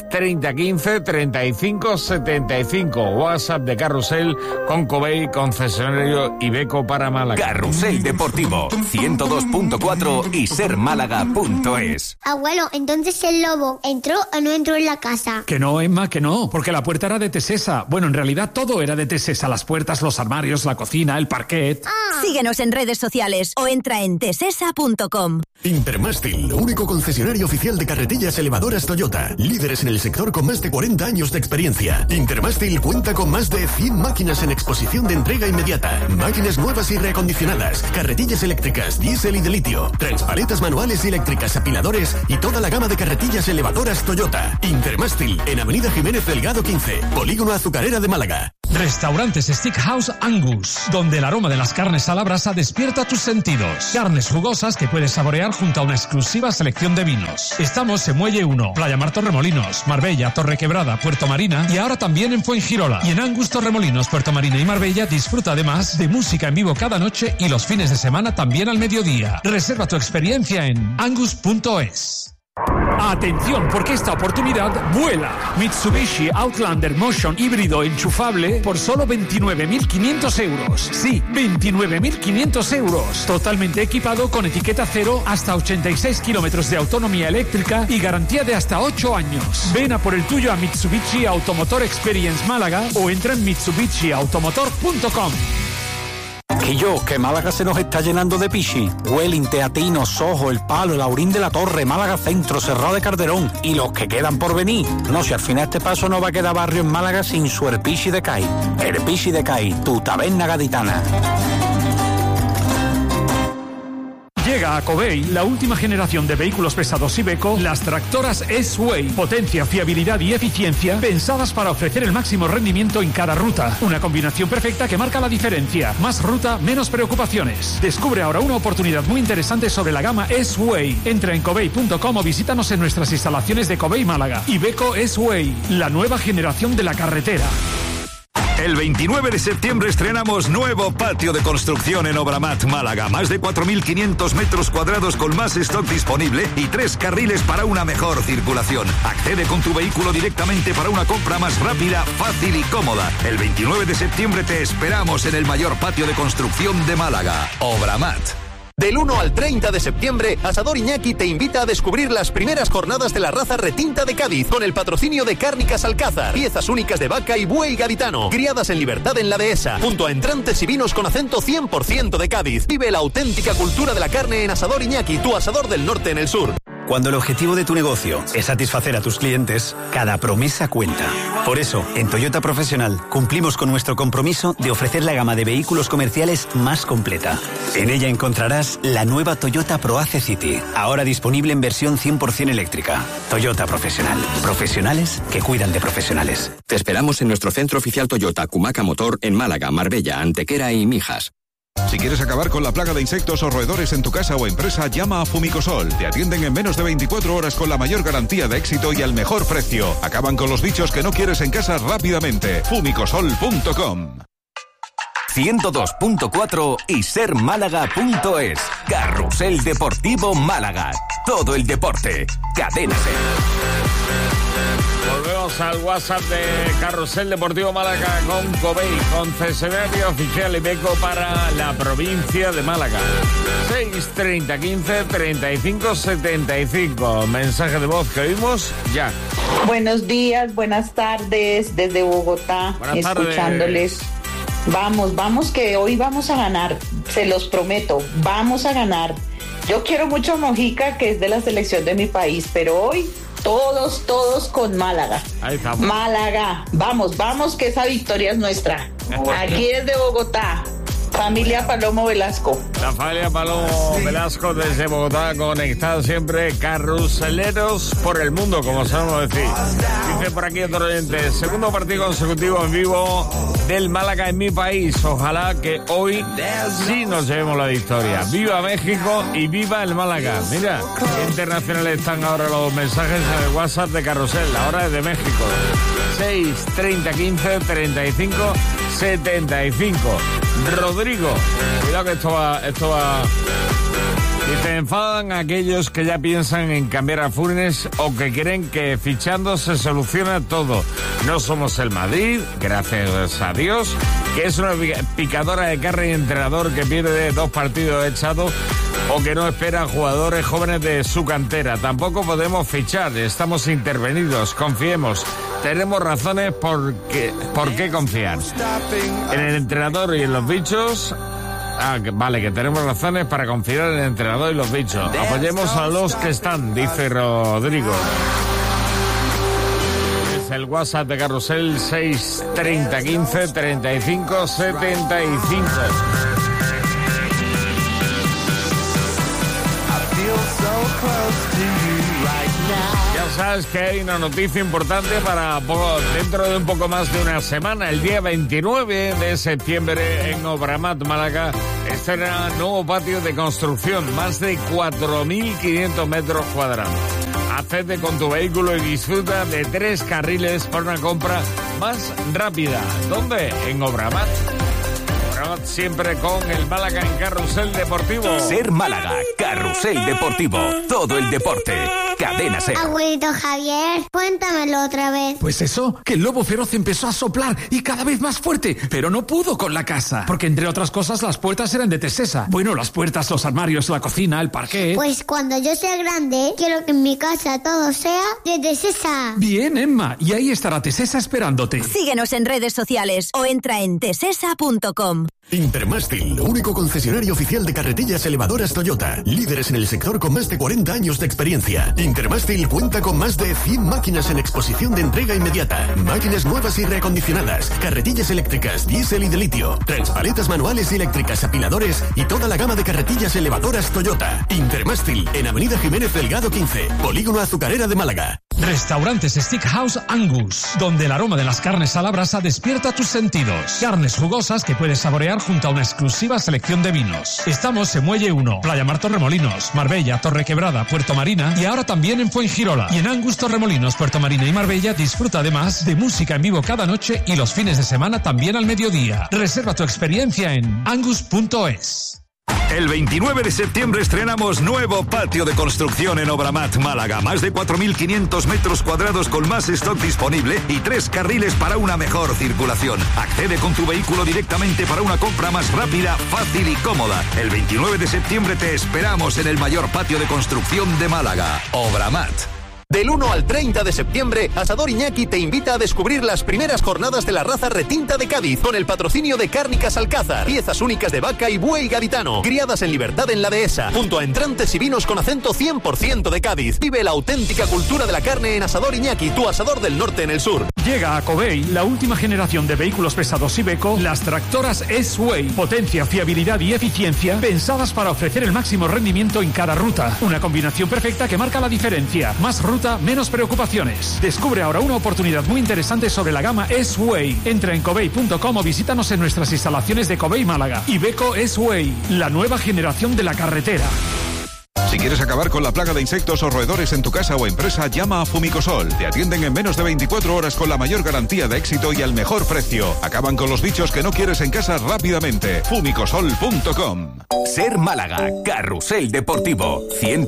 6-30-15-35-75. WhatsApp de Carrusel con Covey, concesionario Iveco para Málaga. Carrusel Deportivo 102.4 y sermálaga.es. Abuelo, entonces el lobo ¿entró o no entró en la casa? Que no, Emma, que no, porque la puerta era de Tesesa. Bueno, en realidad todo era de Tesesa: las puertas, los armarios, la cocina, el parquet. Síguenos en redes sociales o entra en tesesa.com. Intermástil, único concesionario oficial de carretillas elevadoras Toyota. Líderes en el sector con más de 40 años de experiencia. Intermástil cuenta con más de 100 máquinas en exposición de entrega inmediata. Máquinas nuevas y reacondicionadas. Carretillas eléctricas, diésel y de litio. Transpaletas manuales y eléctricas, apiladores y toda la gama de carretillas elevadoras Toyota. Intermástil, en Avenida Jiménez Delgado 15, Polígono Azucarera de Málaga. Restaurantes Steakhouse Angus, donde el aroma de las carnes a la brasa despierta tus sentidos. Carnes jugosas que puedes saborear junto a una exclusiva selección de vinos. Estamos en Muelle 1, Playa Mar Torremolinos, Marbella, Torrequebrada, Puerto Marina y ahora también en Fuengirola. Y en Angus Torremolinos, Puerto Marina y Marbella disfruta además de música en vivo cada noche y los fines de semana también al mediodía. Reserva tu experiencia en angus.es. Atención, porque esta oportunidad vuela. Mitsubishi Outlander Motion híbrido enchufable por solo 29.500 euros. Sí, 29.500 euros. Totalmente equipado con etiqueta cero, hasta 86 kilómetros de autonomía eléctrica y garantía de hasta 8 años. Ven a por el tuyo a Mitsubishi Automotor Experience Málaga o entra en mitsubishiautomotor.com. Que Málaga se nos está llenando de pichi. Welling, Teatino, Sojo, El Palo, El Aurín de la Torre, Málaga Centro, Cerrado de Calderón y los que quedan por venir. No, si al final este paso no va a quedar barrio en Málaga sin su Herpichi de Cai. Herpichi de Cai, tu taberna gaditana. Llega a Covey la última generación de vehículos pesados Iveco, las tractoras S-Way. Potencia, fiabilidad y eficiencia pensadas para ofrecer el máximo rendimiento en cada ruta. Una combinación perfecta que marca la diferencia. Más ruta, menos preocupaciones. Descubre ahora una oportunidad muy interesante sobre la gama S-Way. Entra en covey.com o visítanos en nuestras instalaciones de Covey Málaga. Iveco S-Way, la nueva generación de la carretera. El 29 de septiembre estrenamos nuevo patio de construcción en Obramat Málaga. Más de 4.500 metros cuadrados con más stock disponible y 3 carriles para una mejor circulación. Accede con tu vehículo directamente para una compra más rápida, fácil y cómoda. El 29 de septiembre te esperamos en el mayor patio de construcción de Málaga, Obramat. Del 1 al 30 de septiembre, Asador Iñaki te invita a descubrir las primeras jornadas de la raza retinta de Cádiz, con el patrocinio de Cárnicas Alcázar, piezas únicas de vaca y buey gaditano, criadas en libertad en la dehesa, junto a entrantes y vinos con acento 100% de Cádiz. Vive la auténtica cultura de la carne en Asador Iñaki, tu asador del norte en el sur. Cuando el objetivo de tu negocio es satisfacer a tus clientes, cada promesa cuenta. Por eso, en Toyota Profesional, cumplimos con nuestro compromiso de ofrecer la gama de vehículos comerciales más completa. En ella encontrarás la nueva Toyota ProAce City, ahora disponible en versión 100% eléctrica. Toyota Profesional. Profesionales que cuidan de profesionales. Te esperamos en nuestro centro oficial Toyota Cumaca Motor en Málaga, Marbella, Antequera y Mijas. Si quieres acabar con la plaga de insectos o roedores en tu casa o empresa, llama a Fumicosol. Te atienden en menos de 24 horas con la mayor garantía de éxito y al mejor precio. Acaban con los bichos que no quieres en casa rápidamente. Fumicosol.com. 102.4 y sermálaga.es. Carrusel Deportivo Málaga. Todo el deporte. Cadena Ser. Volvemos al WhatsApp de Carrusel Deportivo Málaga con Covey, concesionario oficial Iveco para la provincia de Málaga. 630 15 35 75. Mensaje de voz que oímos ya. Buenos días, buenas tardes desde Bogotá. Buenas escuchándoles. Tardes. Vamos que hoy vamos a ganar, se los prometo, vamos a ganar. Yo quiero mucho a Mojica, que es de la selección de mi país, pero hoy todos con Málaga. Ahí estamos. Málaga, vamos que esa victoria es nuestra. Aquí desde Bogotá, familia Palomo Velasco. La familia Palomo Velasco desde Bogotá, conectada siempre, carruseleros por el mundo, como sabemos decir. Dice por aquí otro oyente, segundo partido consecutivo en vivo del Málaga en mi país. Ojalá que hoy sí nos llevemos la victoria. ¡Viva México y viva el Málaga! Mira, qué internacionales están ahora los mensajes en el WhatsApp de Carrusel. Ahora es de México. 6 30 15 35 75. Rodrigo, cuidado que esto va. Y se enfadan aquellos que ya piensan en cambiar a Funes o que creen que fichando se soluciona todo. No somos el Madrid, gracias a Dios, que es una picadora de carne y entrenador que pierde 2 partidos echados o que no espera jugadores jóvenes de su cantera. Tampoco podemos fichar, estamos intervenidos, confiemos. Tenemos razones por qué confiar. En el entrenador y en los bichos Vale, que tenemos razones para confiar en el entrenador y los bichos. Apoyemos a los que están, dice Rodrigo. Es el WhatsApp de Carrusel 630 15 35 75. Ya sabes que hay una noticia importante para dentro de un poco más de una semana. El día 29 de septiembre en Obramat, Málaga, estrena nuevo patio de construcción, más de 4.500 metros cuadrados. Accede con tu vehículo y disfruta de 3 carriles para una compra más rápida. ¿Dónde? En Obramat. Obramat siempre con el Málaga en Carrusel Deportivo. Ser Málaga, Carrusel Deportivo. Todo el deporte. Cadena Ser. Abuelito Javier, cuéntamelo otra vez. Pues eso, que el lobo feroz empezó a soplar y cada vez más fuerte, pero no pudo con la casa. Porque entre otras cosas las puertas eran de Tesesa. Bueno, las puertas, los armarios, la cocina, el parquet. Pues cuando yo sea grande, quiero que en mi casa todo sea de Tesesa. Bien, Emma, y ahí estará Tesesa esperándote. Síguenos en redes sociales o entra en tesesa.com. Intermástil, único concesionario oficial de carretillas elevadoras Toyota. Líderes en el sector con más de 40 años de experiencia. Intermástil cuenta con más de 100 máquinas en exposición de entrega inmediata. Máquinas nuevas y reacondicionadas, carretillas eléctricas, diésel y de litio, transpaletas manuales y eléctricas, apiladores y toda la gama de carretillas elevadoras Toyota. Intermástil, en Avenida Jiménez Delgado 15, Polígono Azucarera de Málaga. Restaurantes Steakhouse Angus, donde el aroma de las carnes a la brasa despierta tus sentidos. Carnes jugosas que puedes saborear junto a una exclusiva selección de vinos. Estamos en Muelle 1, Playa Mar Torremolinos, Marbella, Torrequebrada, Puerto Marina y ahora también en Fuengirola. Y en Angus Torremolinos, Puerto Marina y Marbella disfruta además de música en vivo cada noche y los fines de semana también al mediodía. Reserva tu experiencia en angus.es. El 29 de septiembre estrenamos nuevo patio de construcción en Obramat, Málaga. Más de 4.500 metros cuadrados con más stock disponible y 3 carriles para una mejor circulación. Accede con tu vehículo directamente para una compra más rápida, fácil y cómoda. El 29 de septiembre te esperamos en el mayor patio de construcción de Málaga, Obramat. Del 1 al 30 de septiembre, Asador Iñaki te invita a descubrir las primeras jornadas de la raza retinta de Cádiz con el patrocinio de Cárnicas Alcázar. Piezas únicas de vaca y buey gaditano, criadas en libertad en la dehesa, junto a entrantes y vinos con acento 100% de Cádiz. Vive la auténtica cultura de la carne en Asador Iñaki, tu asador del norte en el sur. Llega a Covey la última generación de vehículos pesados Iveco, las tractoras S-Way. Potencia, fiabilidad y eficiencia pensadas para ofrecer el máximo rendimiento en cada ruta. Una combinación perfecta que marca la diferencia. Más ruta, menos preocupaciones. Descubre ahora una oportunidad muy interesante sobre la gama S-Way. Entra en covey.com o visítanos en nuestras instalaciones de Covey Málaga. Iveco S-Way, la nueva generación de la carretera. Si quieres acabar con la plaga de insectos o roedores en tu casa o empresa, llama a Fumicosol. Te atienden en menos de 24 horas con la mayor garantía de éxito y al mejor precio. Acaban con los bichos que no quieres en casa rápidamente. Fumicosol.com. Ser Málaga, Carrusel Deportivo,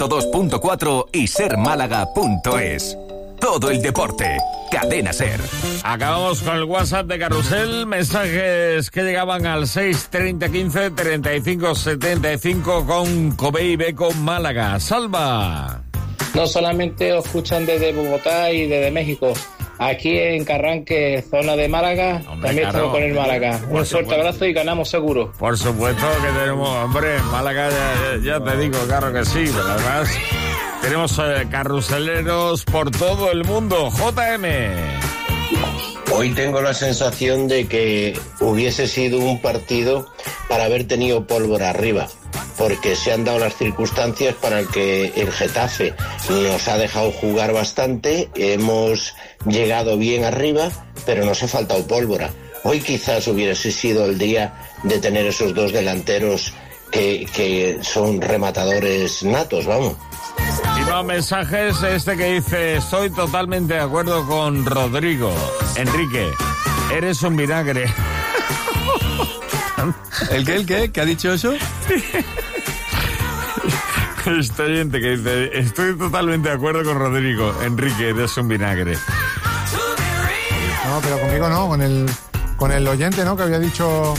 102.4 y sermálaga.es. Todo el deporte, Cadena Ser. Acabamos con el WhatsApp de Carrusel. Mensajes que llegaban al 630 15 35 75 con Kobe Iveco Málaga. ¡Salva! No solamente os escuchan desde Bogotá y desde México. Aquí en Carranque, zona de Málaga, también estamos con el Málaga. Un fuerte abrazo y ganamos seguro. Por supuesto que tenemos, hombre, Málaga ya te digo, claro que sí, pero además tenemos carruseleros por todo el mundo. JM. Hoy tengo la sensación de que hubiese sido un partido para haber tenido pólvora arriba, porque se han dado las circunstancias para que el Getafe nos ha dejado jugar bastante, hemos llegado bien arriba, pero nos ha faltado pólvora. Hoy quizás hubiese sido el día de tener esos dos delanteros que son rematadores natos, vamos. Y más mensajes, que dice: estoy totalmente de acuerdo con Rodrigo. Enrique, eres un vinagre. ¿El qué? ¿Qué ha dicho eso? Este oyente que dice: estoy totalmente de acuerdo con Rodrigo. Enrique, eres un vinagre. No, pero conmigo no, con el oyente, ¿no? Que había dicho...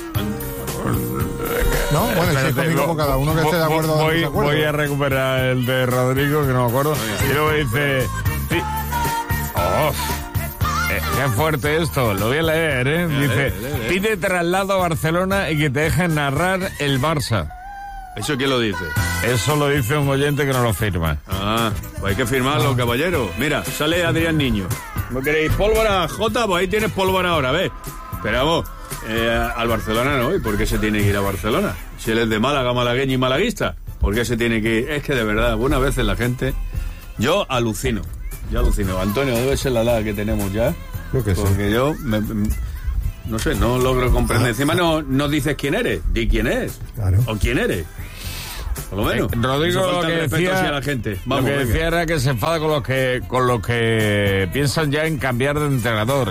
¿No? Bueno, si es conmigo, con cada uno que esté de acuerdo. Voy a recuperar el de Rodrigo, que no me acuerdo. Y luego dice... Sí. Qué fuerte esto, lo voy a leer, ¿eh? Dice, pide traslado a Barcelona y que te dejen narrar el Barça. ¿Eso quién lo dice? Eso lo dice un oyente que no lo firma. Ah, pues hay que firmarlo, caballero. Mira, sale Adrián Niño. ¿No queréis pólvora, Jota? Pues ahí tienes pólvora ahora, ¿ves? Pero vamos, al Barcelona no. ¿Y por qué se tiene que ir a Barcelona? Si él es de Málaga, malagueño y malaguista. ¿Por qué se tiene que ir? Es que de verdad, algunas veces la gente... Yo alucino. Antonio, debe ser la edad que tenemos ya. Creo que porque sí. yo... no sé, no logro comprender. Encima no dices quién eres. Di quién es. Claro. O quién eres. Por lo menos. Rodrigo, lo que decía, hacia la gente. Vamos, lo que decía era que se enfada con los que piensan ya en cambiar de entrenador.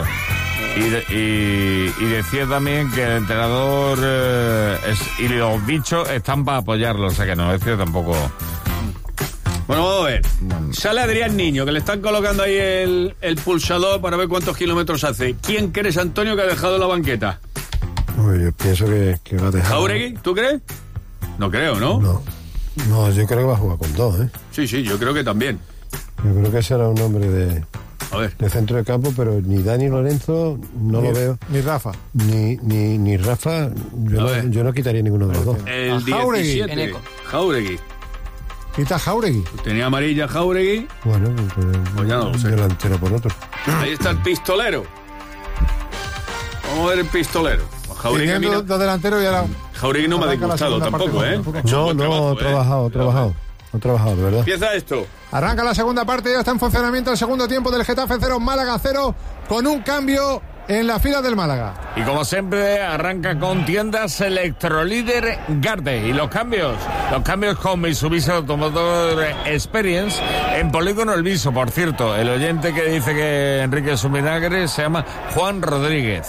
Y decía también que el entrenador y los bichos están para apoyarlo, o sea que no, decía tampoco. Bueno, vamos a ver. Sale Adrián Niño, que le están colocando ahí el pulsador para ver cuántos kilómetros hace. ¿Quién crees, Antonio, que ha dejado la banqueta? Yo pienso que va a dejar. ¿Jauregui? ¿Tú crees? No creo, ¿no? No, yo creo que va a jugar con dos, ¿eh? Sí, yo creo que también. Yo creo que será un hombre de centro de campo, pero ni Dani Lorenzo no lo veo. Ni Rafa. Ni Rafa, yo no quitaría ninguno de los dos. El 17. Jauregui. ¿Quita Jauregui? Tenía amarilla Jauregui. Bueno, pues ya no lo sé. Delantero por otro. Ahí está el pistolero. Vamos a ver el pistolero. Jauregui, dos delanteros y ahora... Jauregui no me ha disgustado tampoco, ¿eh? No, ha trabajado, de verdad. Empieza esto. Arranca la segunda parte, ya está en funcionamiento el segundo tiempo del Getafe 0, Málaga 0, con un cambio en la fila del Málaga. Y como siempre, arranca con tiendas Electrolíder Garde. Y los cambios con Mitsubishi Automotor Experience en Polígono El Viso. Por cierto, el oyente que dice que Enrique es un vinagre se llama Juan Rodríguez.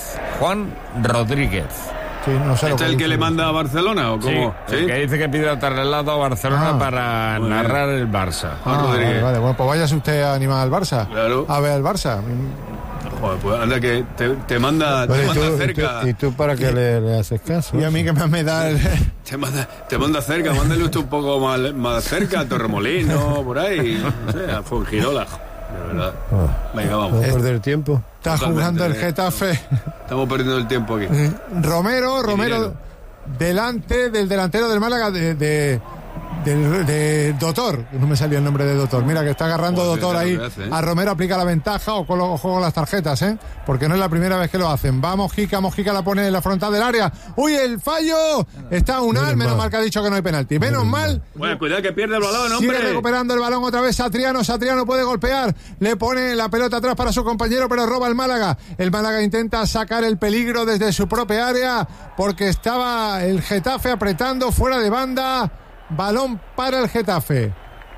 Sí, no sé. ¿Este es el que le manda a Barcelona o cómo? Sí, el que dice que pide traslado a Barcelona para narrar el Barça. Vale. Bueno, pues váyase usted a animar al Barça. Claro. A ver al Barça. Joder, pues anda que te manda cerca. ¿Y tú para qué le haces caso? Y a mí que me da el... Te manda cerca, mándale usted un poco más cerca, a Torremolino, por ahí, no sé, a Fuengirola. De verdad. Venga, vamos. ¿Vamos a perder tiempo? Está jugando el Getafe. Estamos perdiendo el tiempo aquí. Romero delante del delantero del Málaga de Dotor, no me salía el nombre de Dotor. Mira que está agarrando Dotor ahí a Romero, aplica la ventaja o con las tarjetas, porque no es la primera vez que lo hacen. Va Mojica la pone en la frontal del área. ¡Uy, el fallo! Está Unal, menos mal que ha dicho que no hay penalti. Menos mal. Bueno, cuidado que pierde el balón, hombre. Sigue recuperando el balón otra vez Satriano puede golpear, le pone la pelota atrás para su compañero, pero roba el Málaga. El Málaga intenta sacar el peligro desde su propia área porque estaba el Getafe apretando fuera de banda. Balón para el Getafe.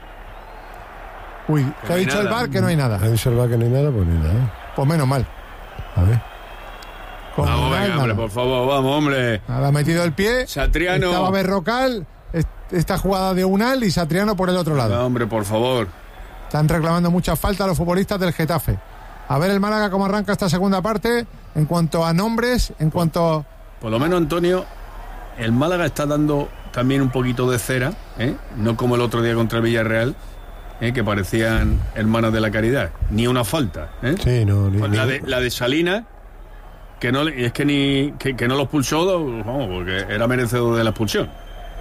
Uy, que ha dicho el VAR que no hay nada. Ha dicho el VAR que no hay nada, pues ni nada. Pues menos mal. A ver. Vamos, venga, hombre, por favor, vamos, hombre. Ha metido el pie. Satriano. Estaba Berrocal. Esta jugada de Unal y Satriano por el otro lado. No, hombre, por favor. Están reclamando muchas faltas los futbolistas del Getafe. A ver el Málaga cómo arranca esta segunda parte. En cuanto a nombres, Por lo menos, Antonio, el Málaga está dando también un poquito de cera, no como el otro día contra el Villarreal, que parecían hermanas de la caridad. Ni una falta. Sí, no. La de Salinas, que no es que no lo expulsó, vamos, porque era merecedor de la expulsión.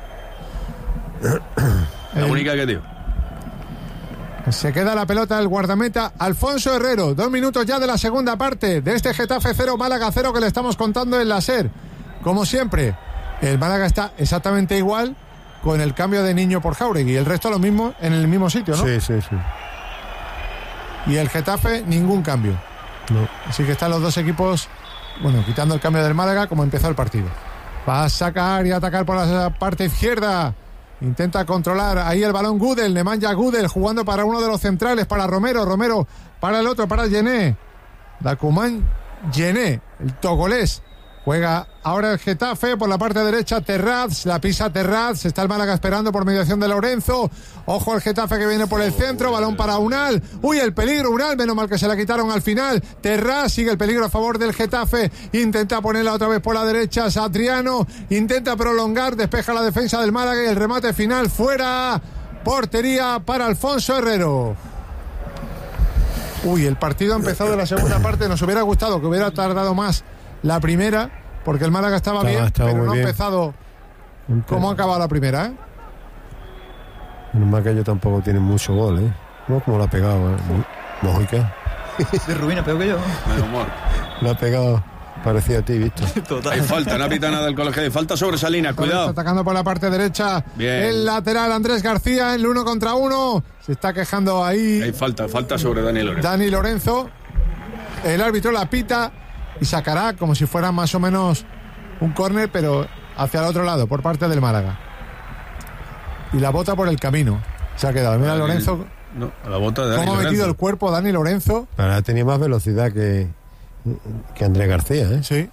La única que dio. Se queda la pelota el guardameta Alfonso Herrero. 2 minutos ya de la segunda parte de este Getafe 0, Málaga 0 que le estamos contando en la SER. Como siempre, el Málaga está exactamente igual con el cambio de Niño por Jauregui. El resto lo mismo en el mismo sitio, ¿no? Sí. Y el Getafe, ningún cambio. No. Así que están los dos equipos, quitando el cambio del Málaga como empezó el partido. Va a sacar y atacar por la parte izquierda. Intenta controlar ahí el balón Gudel. Nemanja Gudel jugando para uno de los centrales, para Romero para el otro, para Gené. Dacuman Gené, el togolés. Juega ahora el Getafe por la parte derecha, Terraz, la pisa Terraz, está el Málaga esperando por mediación de Lorenzo. Ojo el Getafe que viene por el centro, balón para Unal. Uy, el peligro Unal, menos mal que se la quitaron al final. Terraz, sigue el peligro a favor del Getafe, intenta ponerla otra vez por la derecha, Satriano, intenta prolongar, despeja la defensa del Málaga y el remate final fuera. Portería para Alfonso Herrero. Uy, el partido ha empezado en la segunda parte. Nos hubiera gustado que hubiera tardado más la primera, porque el Málaga estaba bien, pero no ha empezado como ha acabado la primera, ¿eh? Menos mal que ellos tampoco tienen mucho gol, ¿eh? No como lo ha pegado, Mojica. De Rubina, peor que yo. Lo ha pegado, parecía a ti, ¿viste? Total. Hay falta, no pita nada del colegio. Hay falta sobre Salinas, cuidado. Está atacando por la parte derecha. Bien. El lateral Andrés García, el 1 contra 1. Se está quejando ahí. Hay falta sobre Dani Lorenzo. Dani Lorenzo. El árbitro la pita y sacará como si fuera más o menos un córner, pero hacia el otro lado, por parte del Málaga. Y la bota por el camino. Se ha quedado. Mira Lorenzo. No, a la bota de Dani ¿Cómo Lorenzo? ha metido el cuerpo Dani Lorenzo? Pero ha tenido más velocidad que Andrés García, ¿eh? Sí.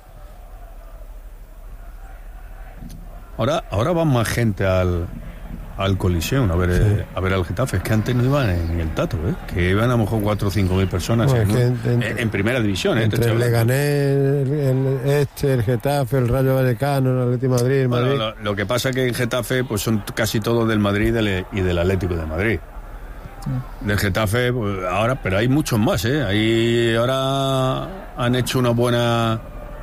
Ahora van más gente al Coliseum a ver al Getafe. Es que antes no iban en el Tato, ¿eh? Que iban a lo mejor 4 o 5 mil personas en primera división. Entre el Leganés, el Getafe, el Rayo Vallecano, el Atlético de Madrid, el Madrid. Bueno, lo que pasa es que en Getafe pues son casi todos del Madrid y del Atlético de Madrid. Del Getafe, pues, ahora, pero hay muchos más, ¿eh? Ahí ahora han hecho una buena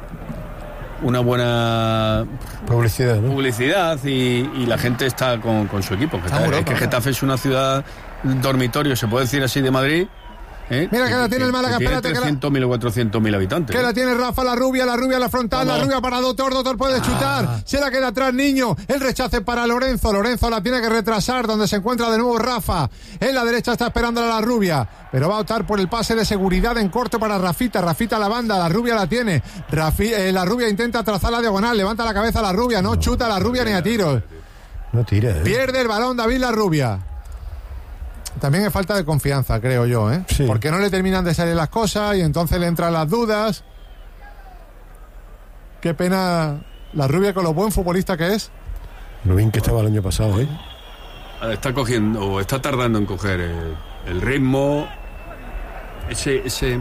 publicidad, ¿no? Publicidad y la gente está con su equipo. Es que Getafe es una ciudad dormitorio, se puede decir así, de Madrid. Mira que la tiene el Málaga, tiene espérate. 300.000 o 400.000 habitantes. Que la tiene Rafa, la rubia, la frontal, Vamos. la rubia para Dotor puede chutar, se la queda atrás Niño, el rechace para Lorenzo la tiene que retrasar, donde se encuentra de nuevo Rafa, en la derecha está esperando a la rubia, pero va a optar por el pase de seguridad en corto para Rafita a la banda, la rubia la tiene, la rubia intenta trazar la diagonal, levanta la cabeza la rubia, no chuta la rubia ni a tiros. No tira, ¿eh? Pierde el balón David la rubia. También es falta de confianza, creo yo, ¿eh? Sí. Porque no le terminan de salir las cosas y entonces le entran las dudas. Qué pena la rubia con lo buen futbolista que es. Lo bien que estaba el año pasado, ¿eh? Está cogiendo, o está tardando en coger el ritmo, esa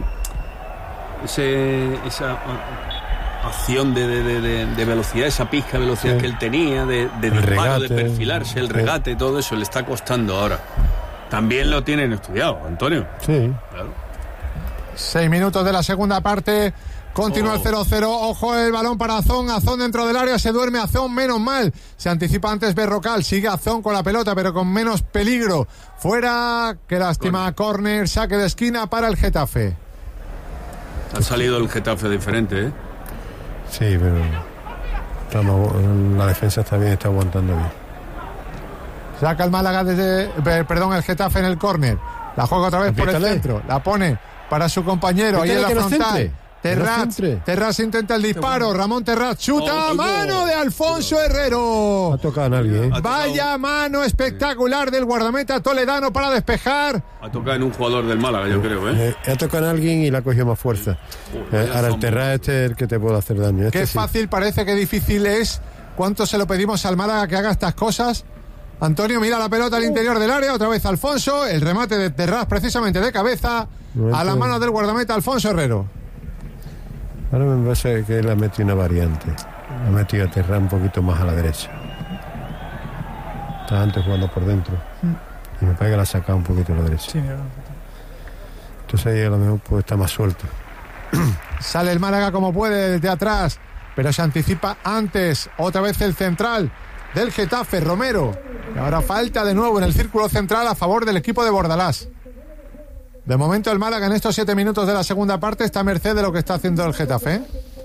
acción de velocidad, esa pizca de velocidad que él tenía, de disparo, regate, de perfilarse, el regate, todo eso le está costando ahora. También lo tienen estudiado, Antonio. Sí. Claro. 6 minutos de la segunda parte. Continúa el 0-0. Ojo el balón para Azón. Azón dentro del área. Se duerme Azón. Menos mal. Se anticipa antes Berrocal. Sigue Azón con la pelota, pero con menos peligro. Fuera. Qué lástima. Córner. Saque de esquina para el Getafe. Ha salido el Getafe diferente, ¿eh? Sí, pero la defensa está bien, está aguantando bien. Saca el Málaga el Getafe en el córner. La juega otra vez por el centro. La pone para su compañero. Ahí en la frontal. Terraz intenta el disparo. Ramón Terraz chuta. Mano de Alfonso Herrero. Ha tocado a nadie, ¿eh? Vaya mano espectacular del guardameta toledano para despejar. Ha tocado en un jugador del Málaga, yo creo, ¿eh? Ha tocado a alguien y le ha cogido más fuerza. Ahora el Terraz es el que te puede hacer daño. Qué fácil parece, que difícil es. ¿Cuánto se lo pedimos al Málaga que haga estas cosas? Antonio mira la pelota al interior del área, otra vez Alfonso, el remate de Terraz precisamente de cabeza, a la mano del guardameta Alfonso Herrero. Ahora me parece que él ha metido una variante, ha metido a Terraz un poquito más a la derecha. Estaba antes jugando por dentro y me parece que la ha sacado un poquito a la derecha. Entonces ahí a lo mejor puede estar más suelto. Sale el Málaga como puede desde atrás, pero se anticipa antes, otra vez el central del Getafe, Romero. Y ahora falta de nuevo en el círculo central a favor del equipo de Bordalás. De momento el Málaga en estos 7 minutos de la segunda parte está a merced de lo que está haciendo el Getafe.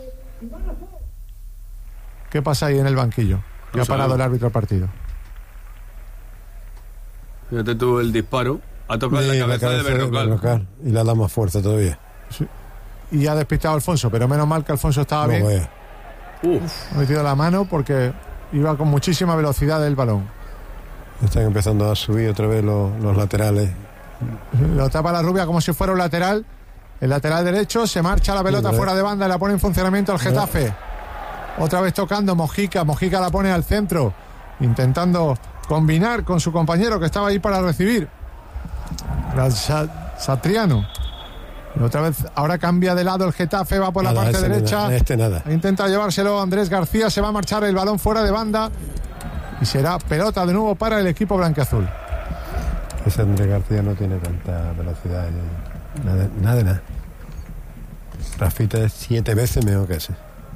¿Qué pasa ahí en el banquillo? Que ha parado el árbitro del partido. Fíjate tú el disparo. Ha tocado en la cabeza de Berrocal. Y le ha dado más fuerza todavía. Sí. Y ha despistado a Alfonso, pero menos mal que Alfonso estaba bien. Vaya. Ha metido la mano porque iba con muchísima velocidad el balón. Están empezando a subir otra vez los laterales. Lo tapa la rubia como si fuera un lateral. El lateral derecho, se marcha la pelota fuera de banda y la pone en funcionamiento el Getafe. Otra vez tocando Mojica la pone al centro, intentando combinar con su compañero que estaba ahí para recibir. Satriano. Y otra vez, ahora cambia de lado el Getafe, va por la parte derecha. Nada. Intenta llevárselo Andrés García, se va a marchar el balón fuera de banda y será pelota de nuevo para el equipo blanquiazul. Ese Andrés García no tiene tanta velocidad. Nada. Rafita es 7 veces mejor que ese.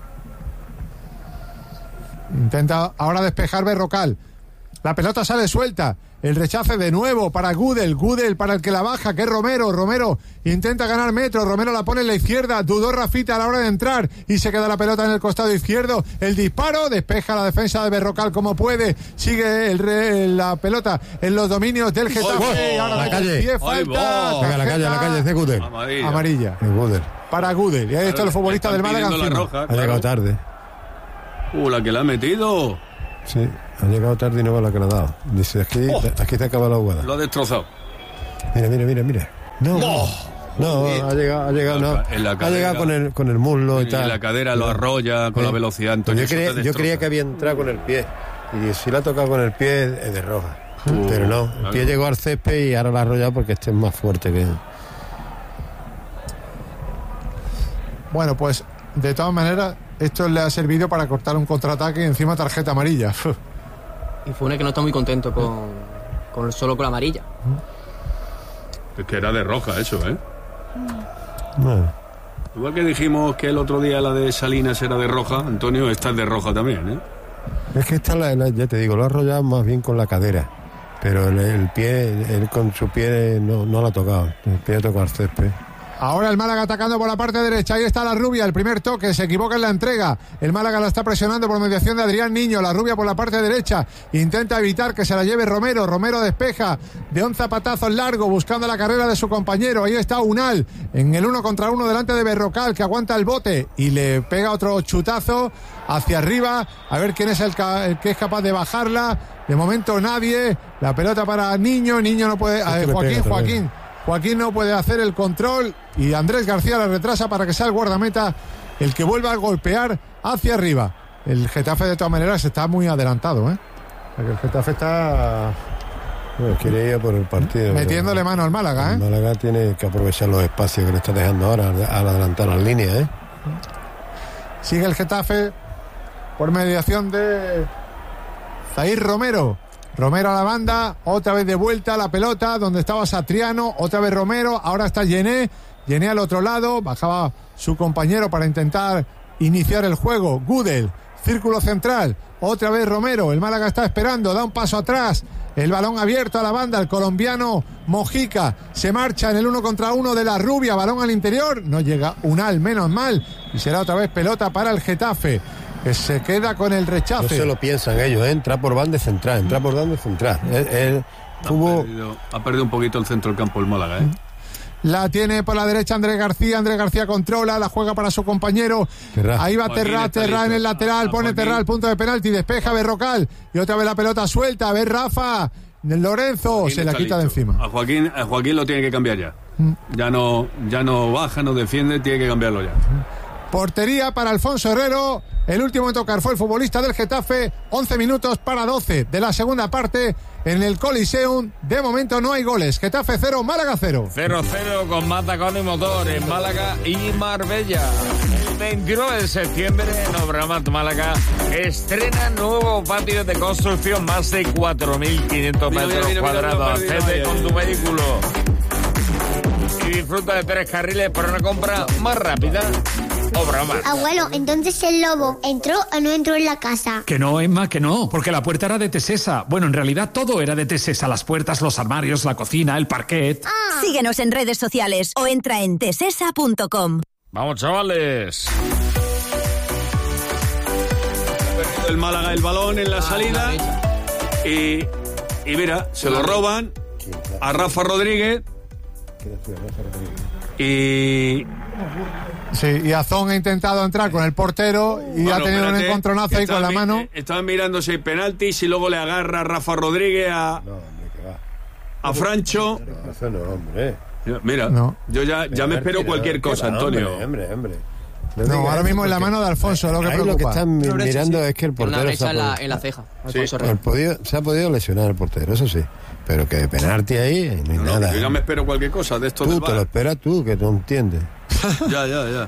Intenta ahora despejar Berrocal. La pelota sale suelta. El rechace de nuevo para Gudel para el que la baja, que es Romero intenta ganar metros, Romero la pone en la izquierda, dudó Rafita a la hora de entrar y se queda la pelota en el costado izquierdo, el disparo, despeja la defensa de Berrocal como puede, sigue la pelota en los dominios del Getafe, ahora la calle, pie, falta, la calle es de Gudel, amarilla. Para Gudel, y ahí está el futbolista del Málaga ha llegado tarde. La que la ha metido. Sí, ha llegado tarde y no ve la que le ha dado. Dice, aquí te acaba la jugada. Lo ha destrozado. Mira. No, ha llegado no. Ha llegado con el muslo y tal. En la cadera lo arrolla con la velocidad, Antonio. Yo creía que había entrado con el pie. Y si la ha tocado con el pie es de roja. Pero no, el pie llegó al césped y ahora la ha arrollado porque este es más fuerte que... Bueno, pues de todas maneras esto le ha servido para cortar un contraataque y encima tarjeta amarilla. Y Funes que no está muy contento solo con la amarilla. Es que era de roja eso, ¿eh? No. Igual que dijimos que el otro día la de Salinas era de roja, Antonio, esta es de roja también, ¿eh? Es que esta ya te digo, lo ha arrollado más bien con la cadera. Pero el pie, él con su pie no lo ha tocado. El pie ha tocado al césped. Ahora el Málaga atacando por la parte derecha. Ahí está la Rubia, el primer toque, se equivoca en la entrega. El Málaga la está presionando por mediación de Adrián Niño. La Rubia por la parte derecha. Intenta evitar que se la lleve Romero. Romero despeja de un zapatazo largo buscando la carrera de su compañero. Ahí está Unal en el 1 contra 1 delante de Berrocal, que aguanta el bote y le pega otro chutazo hacia arriba. A ver quién es el que es capaz de bajarla. De momento nadie. La pelota para Niño. Niño no puede... Joaquín no puede hacer el control y Andrés García la retrasa para que sea el guardameta el que vuelva a golpear hacia arriba. El Getafe de todas maneras está muy adelantado, ¿eh? Porque el Getafe está... quiere ir por el partido. Metiéndole mano al Málaga, ¿eh? El Málaga tiene que aprovechar los espacios que le está dejando ahora al adelantar las líneas, ¿eh? Sigue el Getafe por mediación de Zair Romero a la banda, otra vez de vuelta la pelota donde estaba Satriano, otra vez Romero, ahora está Yené al otro lado, bajaba su compañero para intentar iniciar el juego. Gudel, círculo central, otra vez Romero, el Málaga está esperando, da un paso atrás, el balón abierto a la banda, el colombiano Mojica se marcha en el 1 contra 1 de la Rubia, balón al interior, no llega Unal, menos mal, y será otra vez pelota para el Getafe, que se queda con el rechace. No se lo piensan ellos, ¿eh? Entra por banda central. Ha perdido un poquito el centro del campo el Málaga, ¿eh? La tiene por la derecha Andrés García controla, la juega para su compañero. Ahí va Terrá en el lateral, pone Terrá al punto de penalti, despeja Berrocal y otra vez la pelota suelta, a ver Rafa Lorenzo, Joaquín se la quita de encima. A Joaquín lo tiene que cambiar ya. Ya no baja, no defiende, tiene que cambiarlo ya. Portería para Alfonso Herrero. El último en tocar fue el futbolista del Getafe. 11 minutos para 12 de la segunda parte en el Coliseum. De momento no hay goles. Getafe 0, Málaga 0. 0-0 con Matacón y Motor en Málaga y Marbella. El 29 de septiembre en Obramat Málaga estrena nuevo patio de construcción, más de 4.500 metros cuadrados. Accede con tu vehículo y disfruta de 3 carriles para una compra más rápida. Obramat. Abuelo, entonces el lobo ¿entró o no entró en la casa? Que no, Emma, que no, porque la puerta era de Tesesa. Bueno, en realidad todo era de Tesesa: las puertas, los armarios, la cocina, el parquet. Síguenos en redes sociales o entra en tesesa.com. Vamos, chavales. Ha perdido el Málaga el balón en la salida y mira, se lo roban a Rafa Rodríguez y Azón ha intentado entrar con el portero y ha tenido un encontronazo ahí con la mano. Estaban mirando si hay penaltis y luego le agarra Rafa Rodríguez a Francho. Eso no, hombre. Mira, yo ya me espero cualquier cosa, Antonio. Hombre. No, ahora mismo en la mano de Alfonso, lo que preocupa. Lo que están mirando es que el portero en la ceja. Se ha podido lesionar el portero, eso sí. Pero que de penalti ahí no hay nada. Yo ya me espero cualquier cosa de esto. Tú te lo esperas tú, que no entiendes. Ya.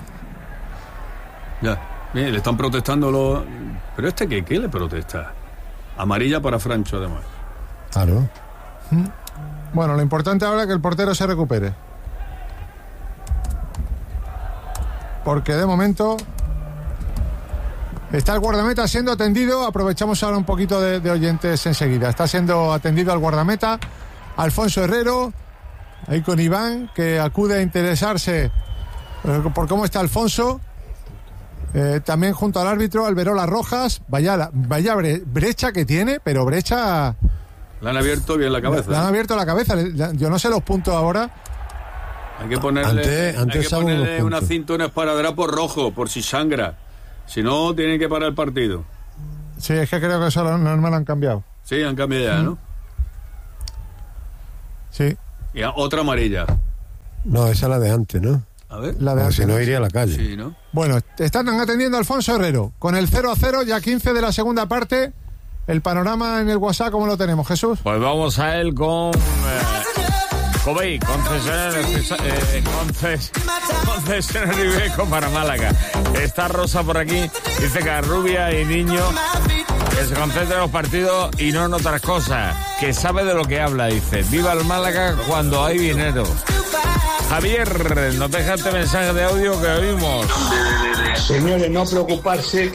Mira, le están protestando ¿Pero qué le protesta? Amarilla para Francho, además. Claro. Bueno, lo importante ahora es que el portero se recupere. porque de momento está el guardameta siendo atendido. Aprovechamos ahora un poquito de oyentes enseguida. Está siendo atendido al guardameta Alfonso Herrero, ahí con Iván, que acude a interesarse por cómo está Alfonso. También junto al árbitro Alberola Rojas. Vaya brecha que tiene, pero brecha... Le han abierto bien la cabeza. Le han abierto la cabeza. Yo no sé los puntos ahora. Hay que ponerle una cinta, un esparadrapo rojo, por si sangra. Si no, tienen que parar el partido. Sí, es que creo que eso no me lo han cambiado. Sí, han cambiado ya, ¿no? Sí. Y otra amarilla. No, esa es la de antes, ¿no? A ver. La de antes. Si no, iría a la calle. Sí, ¿no? Bueno, están atendiendo a Alfonso Herrero. Con el 0-0, ya 15 de la segunda parte. El panorama en el WhatsApp, ¿cómo lo tenemos, Jesús? Pues vamos a él con... Covey, concesionario Iveco para Málaga. Está Rosa por aquí, dice que Rubia y Niño que se concentra en los partidos y no en otras cosas, que sabe de lo que habla, dice. Viva el Málaga cuando hay dinero. Javier, nos deja este mensaje de audio que oímos. Señores, no preocuparse,